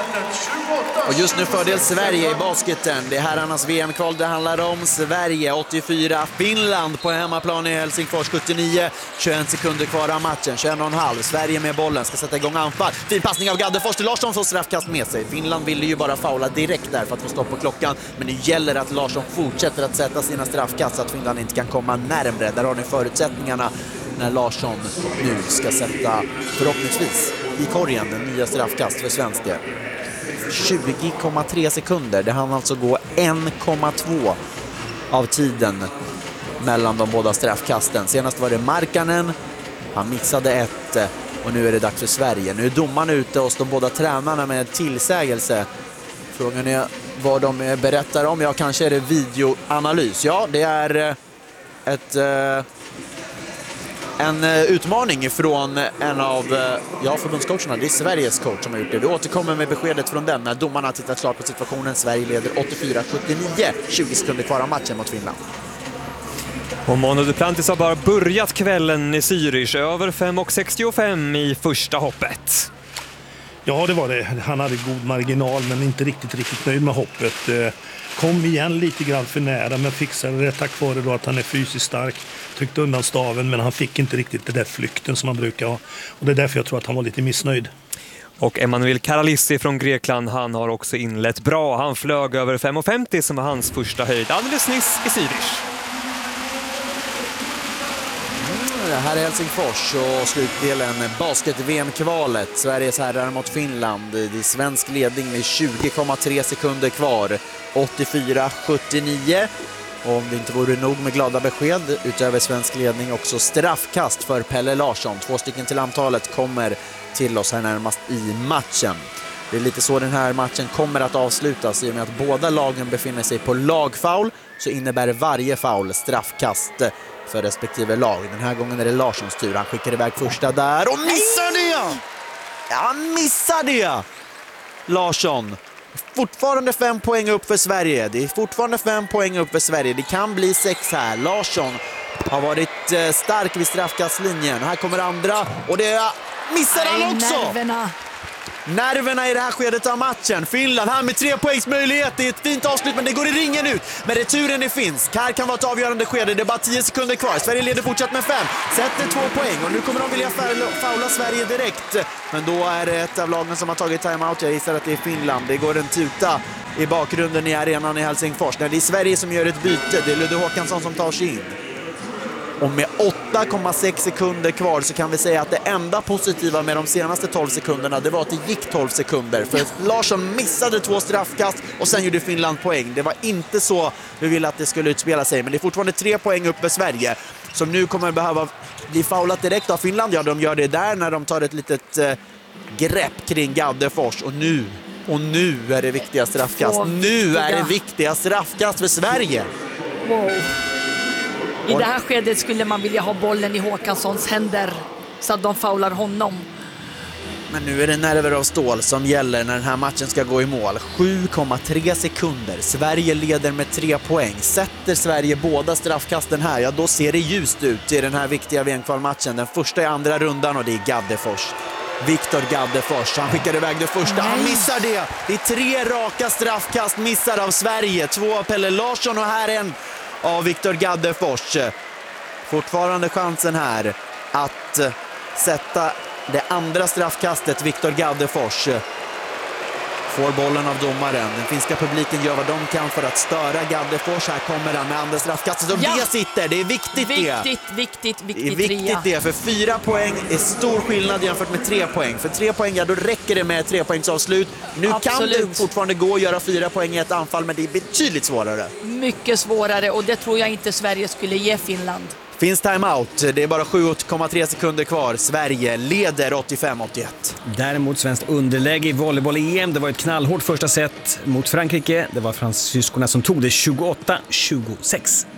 Speaker 2: Och just nu fördel Sverige i basketen. Det är herrarnas V M-kval det handlar om. Sverige åttiofyra, Finland på hemmaplan i Helsingfors sjuttionio. tjugoen sekunder kvar av matchen, tjugoen komma fem. Sverige med bollen, ska sätta igång anfall. Fin passning av Gaddefors till Larsson, får straffkast med sig. Finland ville ju bara faula direkt där för att få stopp på klockan. Men det gäller att Larsson fortsätter att sätta sina straffkast så att Finland inte kan komma närmre. Där har ni förutsättningarna när Larsson nu ska sätta, förhoppningsvis, i korgen den nya straffkast för svenska. tjugo komma tre sekunder. Det hann alltså gå en komma två av tiden mellan de båda straffkasten. Senast var det Markkanen. Han missade ett och nu är det dags för Sverige. Nu är domaren ute hos de båda tränarna med tillsägelse. Frågan är vad de berättar om. Ja, kanske är det videoanalys. Ja, det är ett... En utmaning från en av ja, förbundscoacherna. Det är Sveriges coach som har gjort det. Vi återkommer med beskedet från den när domarna tittar klart på situationen. Sverige leder åttiofyra sjuttionio, tjugo sekunder kvar av matchen mot Finland.
Speaker 6: Och Mono Duplantis har bara börjat kvällen i Zürich. Över fem sextiofem i första hoppet.
Speaker 7: Ja, det var det. Han hade god marginal men inte riktigt, riktigt nöjd med hoppet. Kom igen lite grann för nära men fixade det tack vare då att han är fysiskt stark. Tryckte undan staven men han fick inte riktigt det där flykten som han brukar ha. Och det är därför jag tror att han var lite missnöjd.
Speaker 6: Och Emanuel Karalissi från Grekland, han har också inlett bra. Han flög över fem femtio som var hans första höjd alldeles nyss i Zürich.
Speaker 2: Det här är Helsingfors och slutdelen basket-V M-kvalet. Sveriges herrar mot Finland. Det är svensk ledning med tjugo komma tre sekunder kvar. åttiofyra sjuttionio. Och om det inte vore nog med glada besked utöver svensk ledning också straffkast för Pelle Larsson. Två stycken till antalet kommer till oss här närmast i matchen. Det är lite så den här matchen kommer att avslutas. I och med att båda lagen befinner sig på lagfoul så innebär varje foul straffkast för respektive lag. Den här gången är det Larssons tur. Han skickar iväg första där och missar det! Ja, han missar det! Larsson. Fortfarande fem poäng upp för Sverige. Det är fortfarande fem poäng upp för Sverige. Det kan bli sex här. Larsson har varit stark vid straffkastlinjen. Här kommer andra och det missar han också!
Speaker 3: Nerverna.
Speaker 2: Nerverna i det här skedet av matchen. Finland här med tre poängs möjlighet. Det är ett fint avslut men det går i ringen ut. Men returen är finsk. Här kan vara ett avgörande skede. Det är bara tio sekunder kvar. Sverige leder fortsatt med fem. Sätter två poäng och nu kommer de vilja faula Sverige direkt. Men då är det ett av lagen som har tagit timeout. Jag gissar att det är Finland. Det går en tuta i bakgrunden i arenan i Helsingfors. När det är Sverige som gör ett byte. Det är Ludde Håkansson som tar sig in. Och med åtta komma sex sekunder kvar så kan vi säga att det enda positiva med de senaste tolv sekunderna det var att det gick tolv sekunder. För Larsson missade två straffkast och sen gjorde Finland poäng. Det var inte så vi ville att det skulle utspela sig. Men det är fortfarande tre poäng upp för Sverige som nu kommer behöva bli faulat direkt av Finland. Ja, de gör det där när de tar ett litet eh, grepp kring Gaddefors. Och nu, och nu är det viktiga straffkast. Nu är det viktiga straffkast för Sverige.
Speaker 3: Wow. I det här skedet skulle man vilja ha bollen i Håkanssons händer så att de faular honom.
Speaker 2: Men nu är det nerver av stål som gäller när den här matchen ska gå i mål. sju komma tre sekunder. Sverige leder med tre poäng. Sätter Sverige båda straffkasten här, ja då ser det ljust ut i den här viktiga V M-kvalmatchen. Den första i andra rundan och det är Gaddefors. Viktor Gaddefors, han skickar iväg det första. Han missar det. Det är tre raka straffkast missar av Sverige. Två av Pelle Larsson och här en av Viktor Gaddefors. Fortfarande chansen här att sätta det andra straffkastet. Viktor Gaddefors får bollen av domaren. Den finska publiken gör vad de kan för att störa Gaddefors. Här kommer han med andra straffkastet och ja! Det sitter. Det är viktigt,
Speaker 3: viktigt
Speaker 2: det.
Speaker 3: Viktigt, viktigt, viktigt.
Speaker 2: Det är viktigt det, för fyra poäng är stor skillnad jämfört med tre poäng. För tre poäng, ja då räcker det med tre poängs avslut. Nu Absolut. Kan det fortfarande gå att göra fyra poäng i ett anfall, men det är betydligt svårare.
Speaker 3: Mycket svårare och det tror jag inte Sverige skulle ge Finland.
Speaker 2: Finns timeout. Det är bara sju komma tre sekunder kvar. Sverige leder åttiofem åttioett.
Speaker 1: Däremot svenskt underläge i volleyboll-E M. Det var ett knallhårt första set mot Frankrike. Det var fransyskorna som tog det tjugoåtta tjugosex.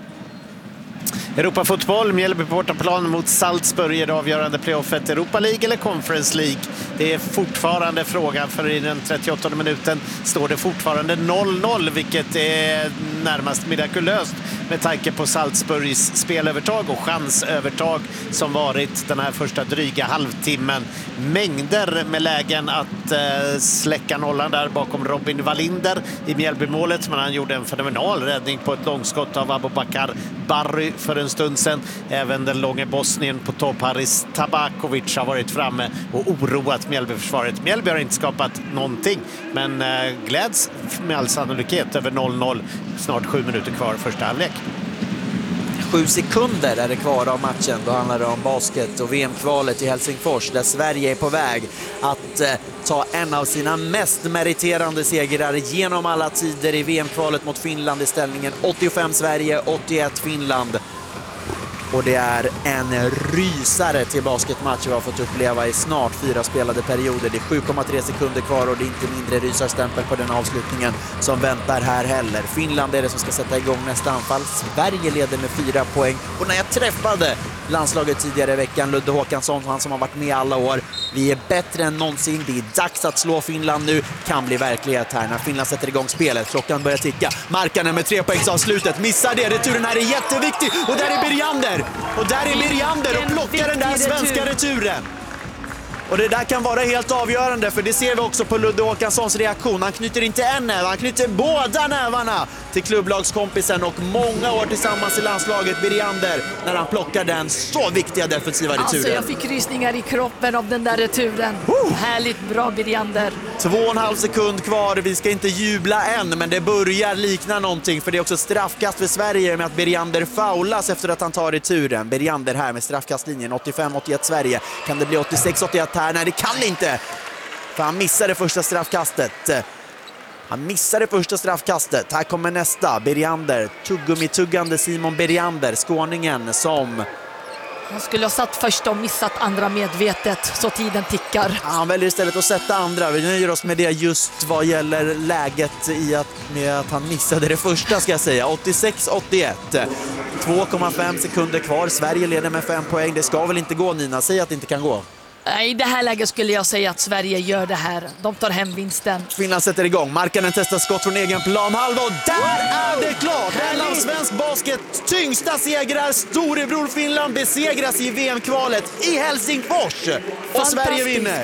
Speaker 5: Europafotboll, Mjällby på bortaplan mot Salzburg i det avgörande playoffet. Europa League eller Conference League? Det är fortfarande frågan, för i den trettioåttonde minuten står det fortfarande noll noll, vilket är närmast mirakulöst med tanke på Salzburgs spelövertag och chansövertag som varit den här första dryga halvtimmen. Mängder med lägen att eh, släcka nollan där bakom Robin Wallinder i Mjällbymålet, men han gjorde en fenomenal räddning på ett långskott av Abubakar Barry för en stund sedan. Även den långa Bosnien på topp Haris Tabakovic har varit framme och oroat Mjällbyförsvaret. Mjällby har inte skapat någonting, men eh, gläds med all sannolikhet över noll noll. Snart sju minuter kvar första halvlek.
Speaker 2: Sju sekunder är det kvar av matchen. Då handlar det om basket och V M-kvalet i Helsingfors där Sverige är på väg att eh, ta en av sina mest meriterande segrar genom alla tider i V M-kvalet mot Finland i ställningen åttiofem Sverige, åttioett Finland. Och det är en rysare till basketmatch vi har fått uppleva i snart fyra spelade perioder. Det är sju komma tre sekunder kvar och det är inte mindre rysarstämpel på den avslutningen som väntar här heller. Finland är det som ska sätta igång nästa anfall. Sverige leder med fyra poäng. Och när jag träffade landslaget tidigare i veckan, Ludde Håkansson, han som har varit med alla år, vi är bättre än någonsin. Det är dags att slå Finland nu. Kan bli verklighet här när Finland sätter igång spelet. Klockan börjar ticka. Markkanen med tre poängs avslutet. Missar det. Returen här är jätteviktig. Och där är Bergander. Och där är Bergander och plockar den där svenska returen. Och det där kan vara helt avgörande, för det ser vi också på Ludde Håkanssons reaktion. Han knyter inte en näve, han knyter båda nävarna till klubblagskompisen och många år tillsammans i landslaget, Bergander, när han plockar den så viktiga defensiva returen.
Speaker 3: Alltså jag fick rysningar i kroppen av den där returen. Uh! Härligt bra Bergander.
Speaker 2: Två och en halv sekund kvar, vi ska inte jubla än, men det börjar likna någonting, för det är också straffkast för Sverige med att Bergander faulas efter att han tar returen. Bergander här med straffkastlinjen, åttiofem åttioett Sverige. Kan det bli åttiosex åttioett här? Nej, det kan inte, för han missade första straffkastet. Han missade första straffkastet. Här kommer nästa. Bergander, tuggummi-tuggande Simon Bergander, skåningen som
Speaker 3: Han skulle ha satt första och missat andra medvetet, så tiden tickar.
Speaker 2: Ja, han väljer istället att sätta andra. Vi nöjer oss med det just vad gäller läget i att, med att han missade det första, ska jag säga. åttiosex åttioett. två komma fem sekunder kvar. Sverige leder med fem poäng. Det ska väl inte gå, Nina? Säg att det inte kan gå.
Speaker 3: I det här läget skulle jag säga att Sverige gör det här. De tar hem vinsten.
Speaker 2: Finland sätter igång. Markkanen testar skott från egen planhalva och där är det klart! En av svensk basket tyngsta segrar. Storebror Finland besegras i V M-kvalet i Helsingfors. Och Sverige vinner.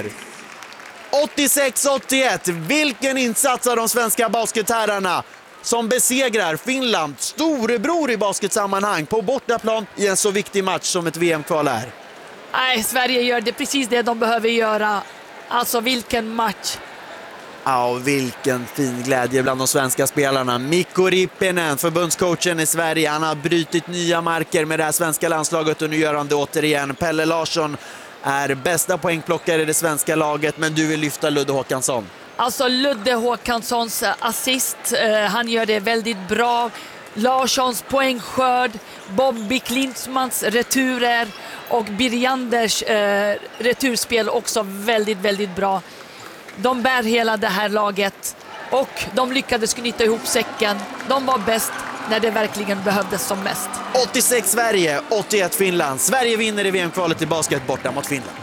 Speaker 2: åttiosex åttioett. Vilken insats av de svenska basketherrarna som besegrar Finland, storebror i basketsammanhang, på bortaplan i en så viktig match som ett V M-kval är.
Speaker 3: Nej, Sverige gör det precis det de behöver göra. Alltså vilken match.
Speaker 2: Ja, vilken fin glädje bland de svenska spelarna. Mikko Rippinen, förbundscoachen i Sverige, han har brytit nya marker med det här svenska landslaget och nu gör han det återigen. Pelle Larsson är bästa poängplockare i det svenska laget, men du vill lyfta Ludde Håkansson.
Speaker 3: Alltså Ludde Håkanssons assist, eh, han gör det väldigt bra. Larssons poängskörd, Bobby Klintsmans returer och Birjanders eh, returspel också väldigt, väldigt bra. De bär hela det här laget och de lyckades knyta ihop säcken. De var bäst när det verkligen behövdes som mest.
Speaker 2: åttiosex Sverige, åttioett Finland. Sverige vinner i V M-kvalet i basket borta mot Finland.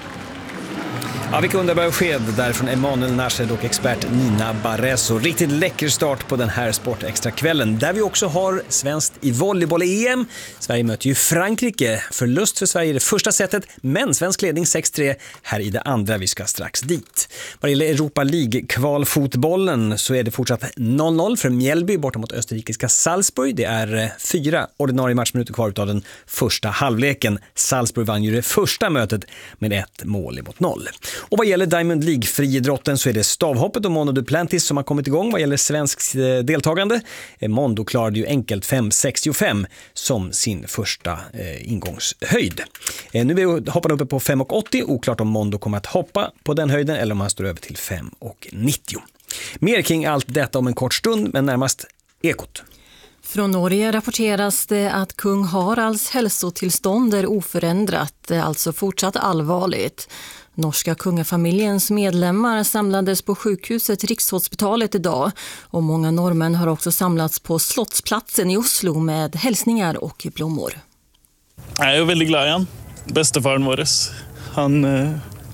Speaker 1: Ja, vilka underbara besked där från Emanuel Nashed och expert Nina Barresso. Riktigt läcker start på den här Sportextra-kvällen, där vi också har svenskt i volleyboll-E M. Sverige möter ju Frankrike. Förlust för Sverige i det första setet, men svensk ledning sex tre här i det andra. Vi ska strax dit. Vad gäller Europa League-kvalfotbollen så är det fortsatt noll noll för Mjällby borta mot österrikiska Salzburg. Det är fyra ordinarie matchminuter kvar av den första halvleken. Salzburg vann ju det första mötet med ett mål mot noll. Och vad gäller Diamond League-friidrotten så är det stavhoppet och Mondo Duplantis som har kommit igång vad gäller svensk deltagande. Mondo klarade ju enkelt fem sextiofem som sin första eh, ingångshöjd. Eh, nu är hoppan uppe på fem åttio. Oklart om Mondo kommer att hoppa på den höjden eller om han står över till fem nittio. Mer kring allt detta om en kort stund, men närmast Ekot.
Speaker 9: Från Norge rapporteras det att kung Haralds hälsotillstånd är oförändrat, alltså fortsatt allvarligt. Norska kungafamiljens medlemmar samlades på sjukhuset Rikshospitalet idag och många norrmän har också samlats på Slottsplatsen i Oslo med hälsningar och blommor.
Speaker 11: Jag är väldigt glad i han. Bestefaren vår. Han, eh...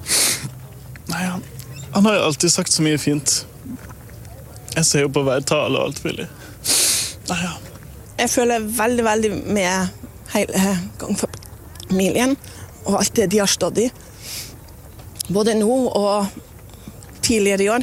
Speaker 11: Nej, han, han har ju alltid sagt så mycket fint. Jag ser på hver tal och allt väldigt. Nej, ja.
Speaker 12: Jag føler väldigt, väldigt med hela kongefamilien och allt det de har stått i. Både nu och tidigare i år.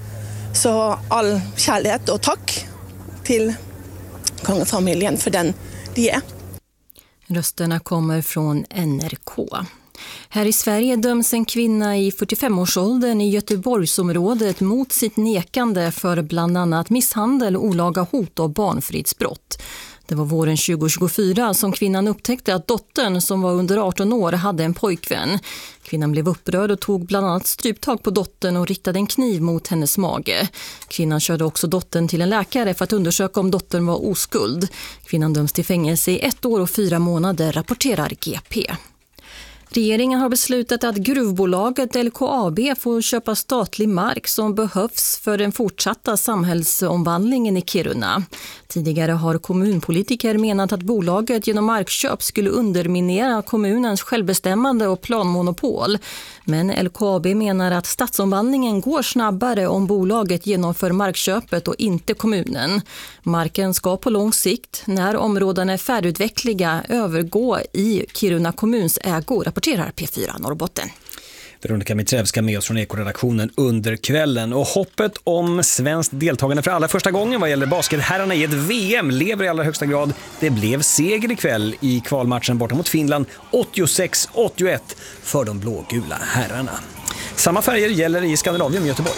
Speaker 12: Så all kärlek och tack till kongefamiljen för den de är.
Speaker 9: Rösterna kommer från N R K. Här i Sverige döms en kvinna i fyrtiofemårsåldern i Göteborgsområdet mot sitt nekande för bland annat misshandel, olaga hot och barnfridsbrott. Det var våren tjugo tjugofyra som kvinnan upptäckte att dottern som var under arton år hade en pojkvän. Kvinnan blev upprörd och tog bland annat stryptag på dottern och riktade en kniv mot hennes mage. Kvinnan körde också dottern till en läkare för att undersöka om dottern var oskuld. Kvinnan döms till fängelse i ett år och fyra månader, rapporterar G P. Regeringen har beslutat att gruvbolaget L K A B får köpa statlig mark som behövs för den fortsatta samhällsomvandlingen i Kiruna. Tidigare har kommunpolitiker menat att bolaget genom markköp skulle underminera kommunens självbestämmande och planmonopol. Men L K A B menar att stadsomvandlingen går snabbare om bolaget genomför markköpet och inte kommunen. Marken ska på lång sikt, när områdena är färdigutvecklade, övergå i Kiruna kommuns ägo, rapporterar P fyra Norrbotten.
Speaker 1: Veronica Mitrevska med oss från Eko-redaktionen under kvällen. Och hoppet om svenskt deltagande för allra första gången vad gäller basketherrarna i ett V M lever i allra högsta grad. Det blev seger ikväll i kvalmatchen borta mot Finland, åttiosex åttioett för de blågula herrarna. Samma färger gäller i Skandinavien, Göteborg.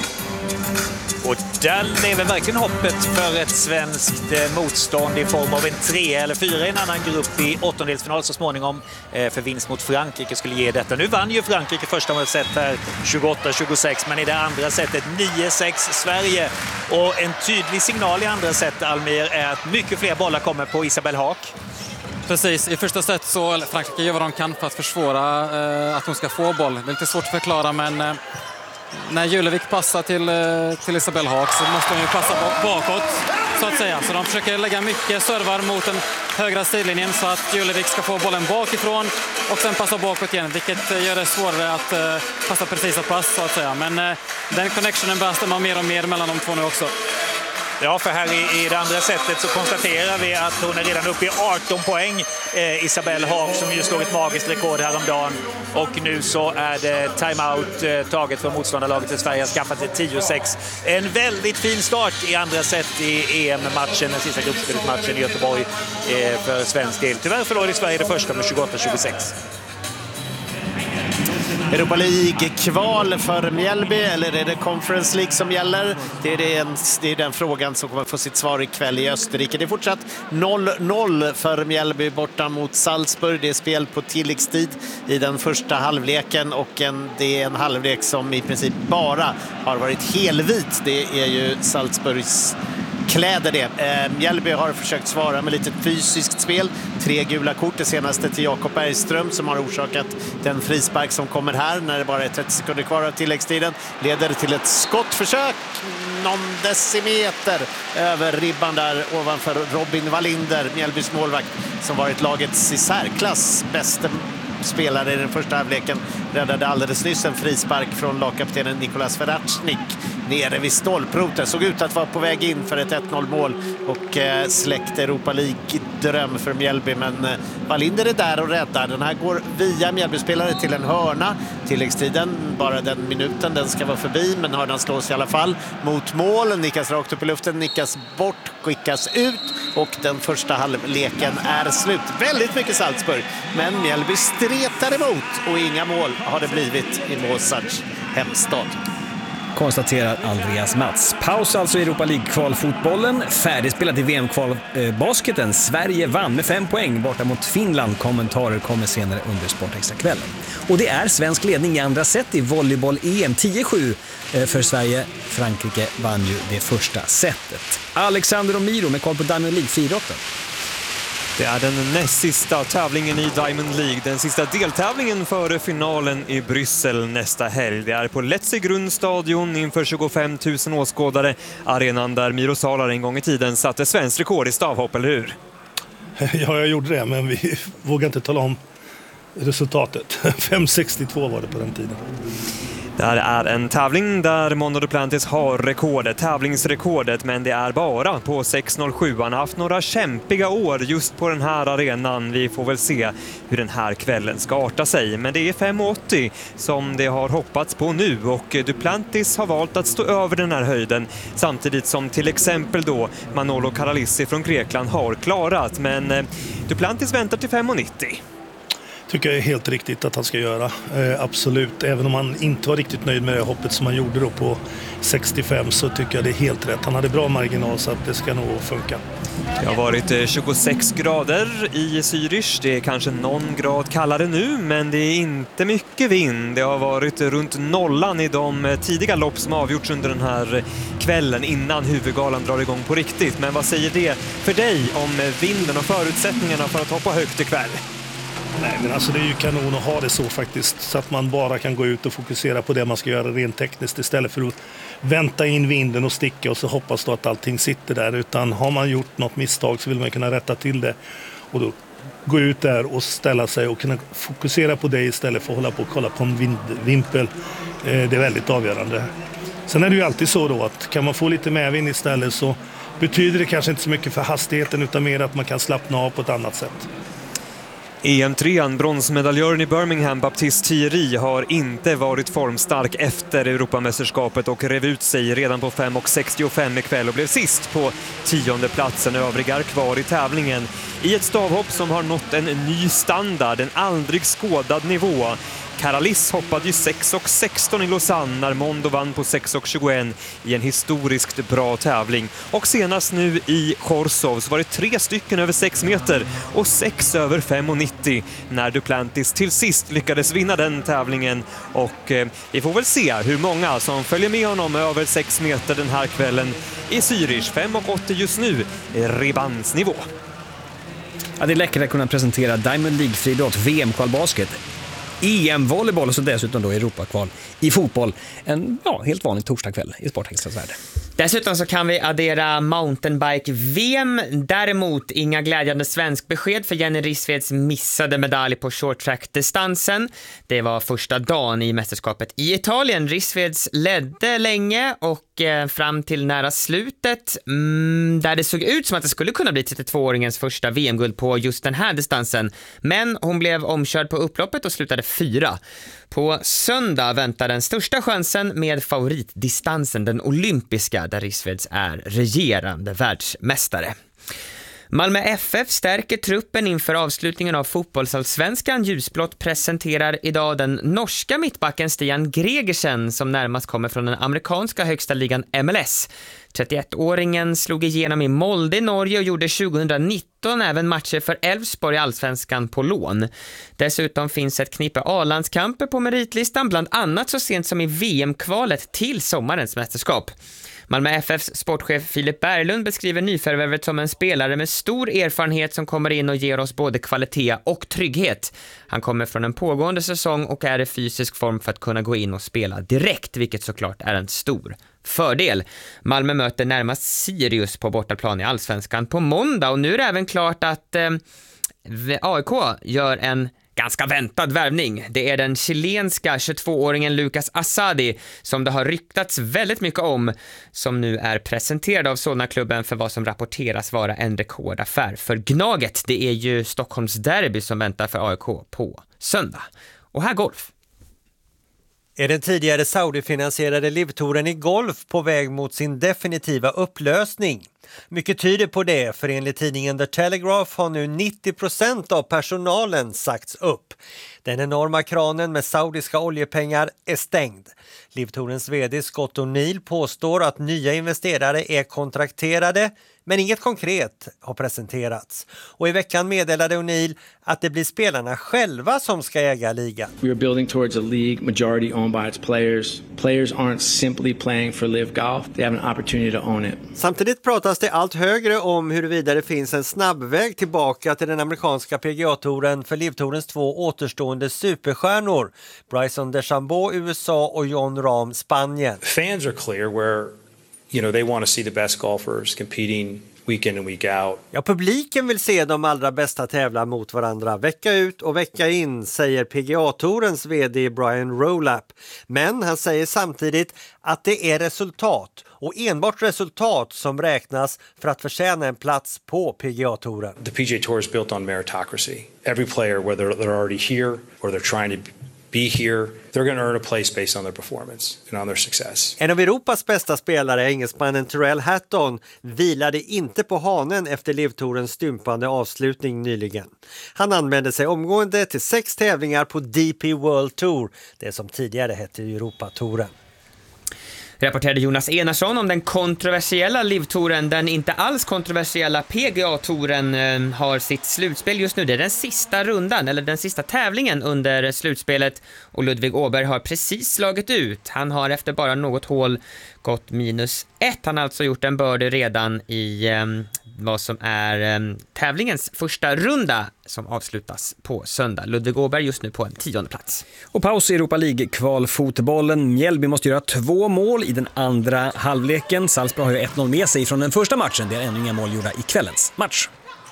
Speaker 4: Och där lever verkligen hoppet för ett svenskt motstånd i form av en tre eller fyra i en annan grupp i åttondelsfinal så småningom för vinst mot Frankrike skulle ge detta. Nu vann ju Frankrike första set här tjugoåtta tjugosex, men i det andra setet nio sex Sverige. Och en tydlig signal i andra set, Almir, är att mycket fler bollar kommer på Isabel Haak.
Speaker 10: Precis, i första set så eller Frankrike gör vad de kan för att försvåra eh, att hon ska få boll. Det är lite svårt att förklara, men eh, när Julevik passar till, eh, till Isabelle Haak så måste hon ju passa bakåt, så att säga. Så de försöker lägga mycket servar mot den högra sidlinjen så att Julevik ska få bollen bakifrån och sen passa bakåt igen, vilket eh, gör det svårare att eh, passa precisa pass, så att säga. Men eh, den connectionen bärstar man mer och mer mellan de två nu också.
Speaker 4: Ja, för här i, i det andra sättet så konstaterar vi att hon är redan uppe i arton poäng, eh, Isabelle Haak, som ju slog ett magiskt rekord häromdagen. Och nu så är det timeout eh, taget för motståndarlaget i Sverige har skaffat sig tio sex. En väldigt fin start i andra set i E M-matchen, den sista gruppspelsmatchen i Göteborg eh, för svensk del. Tyvärr förlorade Sverige det första med tjugoåtta tjugosex.
Speaker 5: Europa League-kval för Mjällby, eller är det Conference League som gäller? Det är den, det är den frågan som kommer få sitt svar ikväll i Österrike. Det är fortsatt noll noll för Mjällby borta mot Salzburg. Det är spel på tilläggstid i den första halvleken, och en, det är en halvlek som i princip bara har varit helvit. Det är ju Salzburgs kläder det. Eh, Mjällby har försökt svara med lite fysiskt spel. Tre gula kort, det senaste till Jakob Bergström som har orsakat den frispark som kommer här när det bara är trettio sekunder kvar av tilläggstiden. Leder till ett skottförsök någon decimeter över ribban där ovanför Robin Wallinder, Mjällbys målvakt, som varit lagets i särklass bästa spelare i den första halvleken. Räddade alldeles nyss en frispark från lagkaptenen Nikolas Veracnik nere vid stolproten. Såg ut att vara på väg in för ett ett noll mål och eh, släckte Europa League-dröm för Mjällby, men eh, Wallinder är där och räddar. Den här går via Mjällby-spelare till en hörna. Tilläggstiden, bara den minuten, den ska vara förbi, men hörnan slås i alla fall mot mål. Nickas rakt upp i luften, nickas bort, skickas ut, och den första halvleken är slut. Väldigt mycket Salzburg, men Mjällby stretar emot och inga mål har det blivit i Mozarts hemstad.
Speaker 1: Konstaterar Andreas Mats. Paus alltså i Europa League-kvalfotbollen. Färdigspelat i V M-kvalbasketen. Sverige vann med fem poäng borta mot Finland. Kommentarer kommer senare under Sportextra-kvällen. Och det är svensk ledning i andra set i volleyboll-E M tio sju för Sverige. Frankrike vann ju det första setet. Alexander Omiro med koll på Diamond League-friidrotten.
Speaker 6: Det är den näst sista tävlingen i Diamond League, den sista deltävlingen före finalen i Bryssel nästa helg. Det är på Letzigrundstadion inför tjugofem tusen åskådare, arenan där Miro Salar en gång i tiden satte svensk rekord i stavhopp, eller hur?
Speaker 7: Ja, jag gjorde det, men vi vågar inte tala om resultatet. fem sextiotvå var det på den tiden.
Speaker 6: Det här är en tävling där Mondo Duplantis har rekordet, tävlingsrekordet, men det är bara på sex noll sju. Han har haft några kämpiga år just på den här arenan. Vi får väl se hur den här kvällen ska arta sig. Men det är fem åttio som det har hoppats på nu, och Duplantis har valt att stå över den här höjden samtidigt som till exempel då Manolo Karalissi från Grekland har klarat. Men Duplantis väntar till fem nittio.
Speaker 7: Tycker jag är helt riktigt att han ska göra. Eh, absolut. Även om han inte var riktigt nöjd med det hoppet som han gjorde då på sextiofem, så tycker jag det är helt rätt. Han hade bra marginal, så att det ska nog funka.
Speaker 6: Det har varit tjugosex grader i Zürich. Det är kanske någon grad kallare nu, men det är inte mycket vind. Det har varit runt nollan i de tidiga lopp som avgjorts under den här kvällen innan huvudgalan drar igång på riktigt. Men vad säger det för dig om vinden och förutsättningarna för att hoppa högt ikväll?
Speaker 7: Nej, men alltså det är ju kanon att ha det så faktiskt, så att man bara kan gå ut och fokusera på det man ska göra rent tekniskt istället för att vänta in vinden och sticka och så hoppas då att allting sitter där. Utan har man gjort något misstag så vill man kunna rätta till det och då gå ut där och ställa sig och kunna fokusera på det istället för att hålla på och kolla på en vindvimpel. Det är väldigt avgörande. Sen är det ju alltid så då att kan man få lite medvind istället så betyder det kanske inte så mycket för hastigheten utan mer att man kan slappna av på ett annat sätt.
Speaker 6: E M trean, bronsmedaljören i Birmingham, Baptiste Thierry, har inte varit formstark efter Europamästerskapet och rev ut sig redan på fem sextiofem ikväll och blev sist på tionde platsen. Övriga kvar i tävlingen i ett stavhopp som har nått en ny standard, en aldrig skådad nivå. Karalis hoppade ju sex sexton i Lausanne när Mondo vann på sex tjugoett i en historiskt bra tävling. Och senast nu i Chorzów så var det tre stycken över sex meter och sex över fem nittio när Duplantis till sist lyckades vinna den tävlingen. Och eh, vi får väl se hur många som följer med honom över sex meter den här kvällen i Zürich. fem åttio just nu, ribbans nivå.
Speaker 1: Ja, det är läckert att kunna presentera Diamond League-friidrott, V M-kvalbasket, E M-volleyboll och så dessutom då Europakval i fotboll. En ja, helt vanlig torsdagkväll i Sportextras värld.
Speaker 8: Dessutom så kan vi addera mountainbike-V M. Däremot inga glädjande svensk besked för Jenny Rissveds missade medalj på short-track-distansen. Det var första dagen i mästerskapet i Italien. Rissveds ledde länge och eh, fram till nära slutet mm, där det såg ut som att det skulle kunna bli trettiotvååringens första V M-guld på just den här distansen. Men hon blev omkörd på upploppet och slutade fyra. På söndag väntar den största chansen med favoritdistansen, den olympiska, där Rissveds är regerande världsmästare. Malmö F F stärker truppen inför avslutningen av fotbollsallsvenskan. Ljusblått presenterar idag den norska mittbacken Stian Gregersen som närmast kommer från den amerikanska högsta ligan M L S. trettioettåringen slog igenom i Molde i Norge och gjorde tjugonitton även matcher för Elfsborg i allsvenskan på lån. Dessutom finns ett knippe A-landskamper på meritlistan, bland annat så sent som i V M-kvalet till sommarens mästerskap. Malmö F F:s sportchef Filip Berglund beskriver nyförvärvet som en spelare med stor erfarenhet som kommer in och ger oss både kvalitet och trygghet. Han kommer från en pågående säsong och är i fysisk form för att kunna gå in och spela direkt, vilket såklart är en stor fördel. Malmö möter närmast Sirius på bortaplan i allsvenskan på måndag och nu är det även klart att eh, A I K gör en ganska väntad värvning. Det är den chilenska tjugotvååringen Lucas Asadi som det har ryktats väldigt mycket om, som nu är presenterad av Solna-klubben för vad som rapporteras vara en rekordaffär för Gnaget. Det är ju Stockholms derby som väntar för A I K på söndag. Och här golf.
Speaker 13: Är den tidigare Saudi-finansierade livtouren i golf på väg mot sin definitiva upplösning? Mycket tyder på det, för enligt tidningen The Telegraph har nu nittio procent av personalen sagts upp. Den enorma kranen med saudiska oljepengar är stängd. Livtourens vd Scott O'Neill påstår att nya investerare är kontrakterade, men inget konkret har presenterats. Och i veckan meddelade O'Neill att det blir spelarna själva som ska äga ligan.
Speaker 14: We are building towards a league majority owned by its players. Players aren't simply playing for Live Golf. They have an opportunity to own it.
Speaker 13: Samtidigt pratas det allt högre om huruvida det finns en snabbväg tillbaka till den amerikanska P G A-touren för Livtourens två återstående superstjärnor. Bryson DeChambeau, U S A och Jon Rahm, Spanien.
Speaker 15: Fans are clear where you know they want to see the best golfers competing week in and week out.
Speaker 13: Ja, publiken vill se de allra bästa tävla mot varandra vecka ut och vecka in, säger P G A-tourens vd Brian Rowlap. Men han säger samtidigt att det är resultat och enbart resultat som räknas för att förtjäna en plats på P G A-touren.
Speaker 15: The P G A Tour is built on meritocracy. Every player, whether they're already here or they're trying to be here, they're going to earn a place based on their performance and on their success.
Speaker 13: En av Europas bästa spelare, engelsmannen Tyrrell Hatton, vilade inte på hanen efter livtourens stympande avslutning nyligen. Han anmälde sig omgående till sex tävlingar på D P World Tour, det som tidigare hette Europatouren.
Speaker 8: Rapporterade Jonas Enarsson om den kontroversiella livtouren. Den inte alls kontroversiella P G A-touren eh, har sitt slutspel just nu. Det är den sista rundan, eller den sista tävlingen under slutspelet. Och Ludvig Åberg har precis slagit ut. Han har efter bara något hål gått minus ett. Han har alltså gjort en birdie redan i eh, vad som är eh, tävlingens första runda som avslutas på söndag. Ludvig Åberg just nu på en tionde plats.
Speaker 1: Och paus i Europa League-kvalfotbollen. Mjällby måste göra två mål i den andra halvleken. Salzburg har ju ett noll med sig från den första matchen. Det är ännu inga mål gjorda i kvällens match.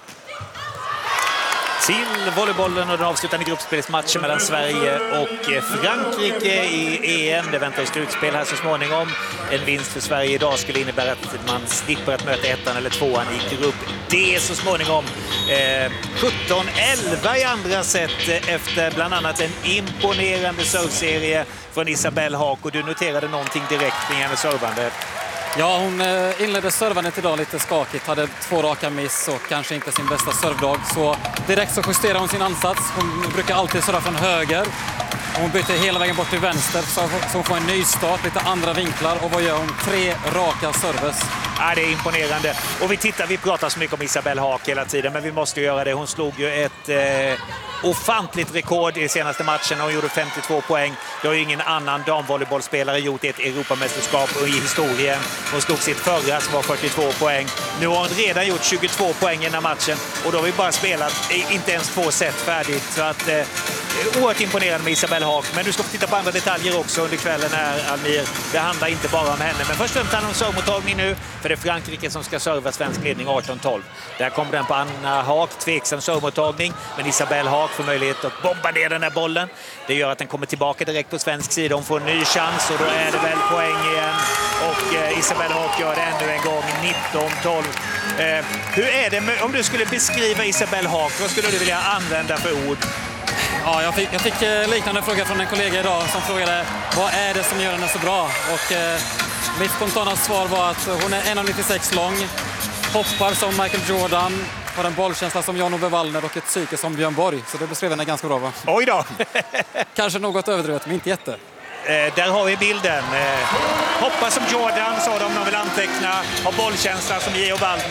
Speaker 4: Till volleybollen och den avslutande gruppspelsmatchen mellan Sverige och Frankrike i E M. Det väntar slutspel här så småningom. En vinst för Sverige idag skulle innebära att man slipper att möta ettan eller tvåan i grupp D så småningom. Eh, sjutton elva i andra set efter bland annat en imponerande servserie från Isabelle Haak. Och du noterade någonting direkt kring hennes servande.
Speaker 10: Ja, hon inledde servandet idag lite skakigt, hade två raka miss och kanske inte sin bästa servdag. Så direkt så justerade hon sin ansats. Hon brukar alltid serva från höger. Hon byter hela vägen bort till vänster så hon får en ny start, lite andra vinklar. Och vad gör hon? Tre raka serves.
Speaker 4: Ja, det är imponerande. Och vi tittar, vi pratar så mycket om Isabelle Haak hela tiden, men vi måste göra det. Hon slog ju ett eh, ofantligt rekord i senaste matchen. Hon gjorde femtiotvå poäng. Det har ju ingen annan damvolleybollspelare gjort i ett Europamästerskap i historien. Hon slog sitt förra som var fyrtiotvå poäng. Nu har hon redan gjort tjugotvå poäng i den här matchen och då har vi bara spelat inte ens två set färdigt. Så att eh, oerhört imponerande med Isabelle Haak. Men du ska få titta på andra detaljer också under kvällen här, Almir. Det handlar inte bara om henne. Men först och främst handlar det om servmottagning nu. För det är Frankrike som ska serva svensk ledning arton tolv. Där kommer den på Anna Haak. Tveksam servmottagning. Men Isabelle Haak får möjlighet att bomba ner den här bollen. Det gör att den kommer tillbaka direkt på svensk sida. Hon får en ny chans och då är det väl poäng igen. Och eh, Isabelle Haak gör det ännu en gång. nitton tolv. Eh, hur är det med, om du skulle beskriva Isabelle Haak, vad skulle du vilja använda för ord?
Speaker 10: Ja, jag fick, jag fick liknande fråga från en kollega idag som frågade vad är det som gör henne så bra? Och eh, mitt spontana svar var att hon är en komma nittiosex lång, hoppar som Michael Jordan, har en bollkänsla som Jan-Ove Wallner och ett psyke som Björn Borg. Så det beskrev henne ganska bra, va?
Speaker 4: Oj då!
Speaker 10: Kanske något överdrivet, men inte jätte.
Speaker 4: Eh, där har vi bilden. Eh, hoppa som Jordan, sa de, de vill anteckna. Har bollkänsla som Geo Wallner.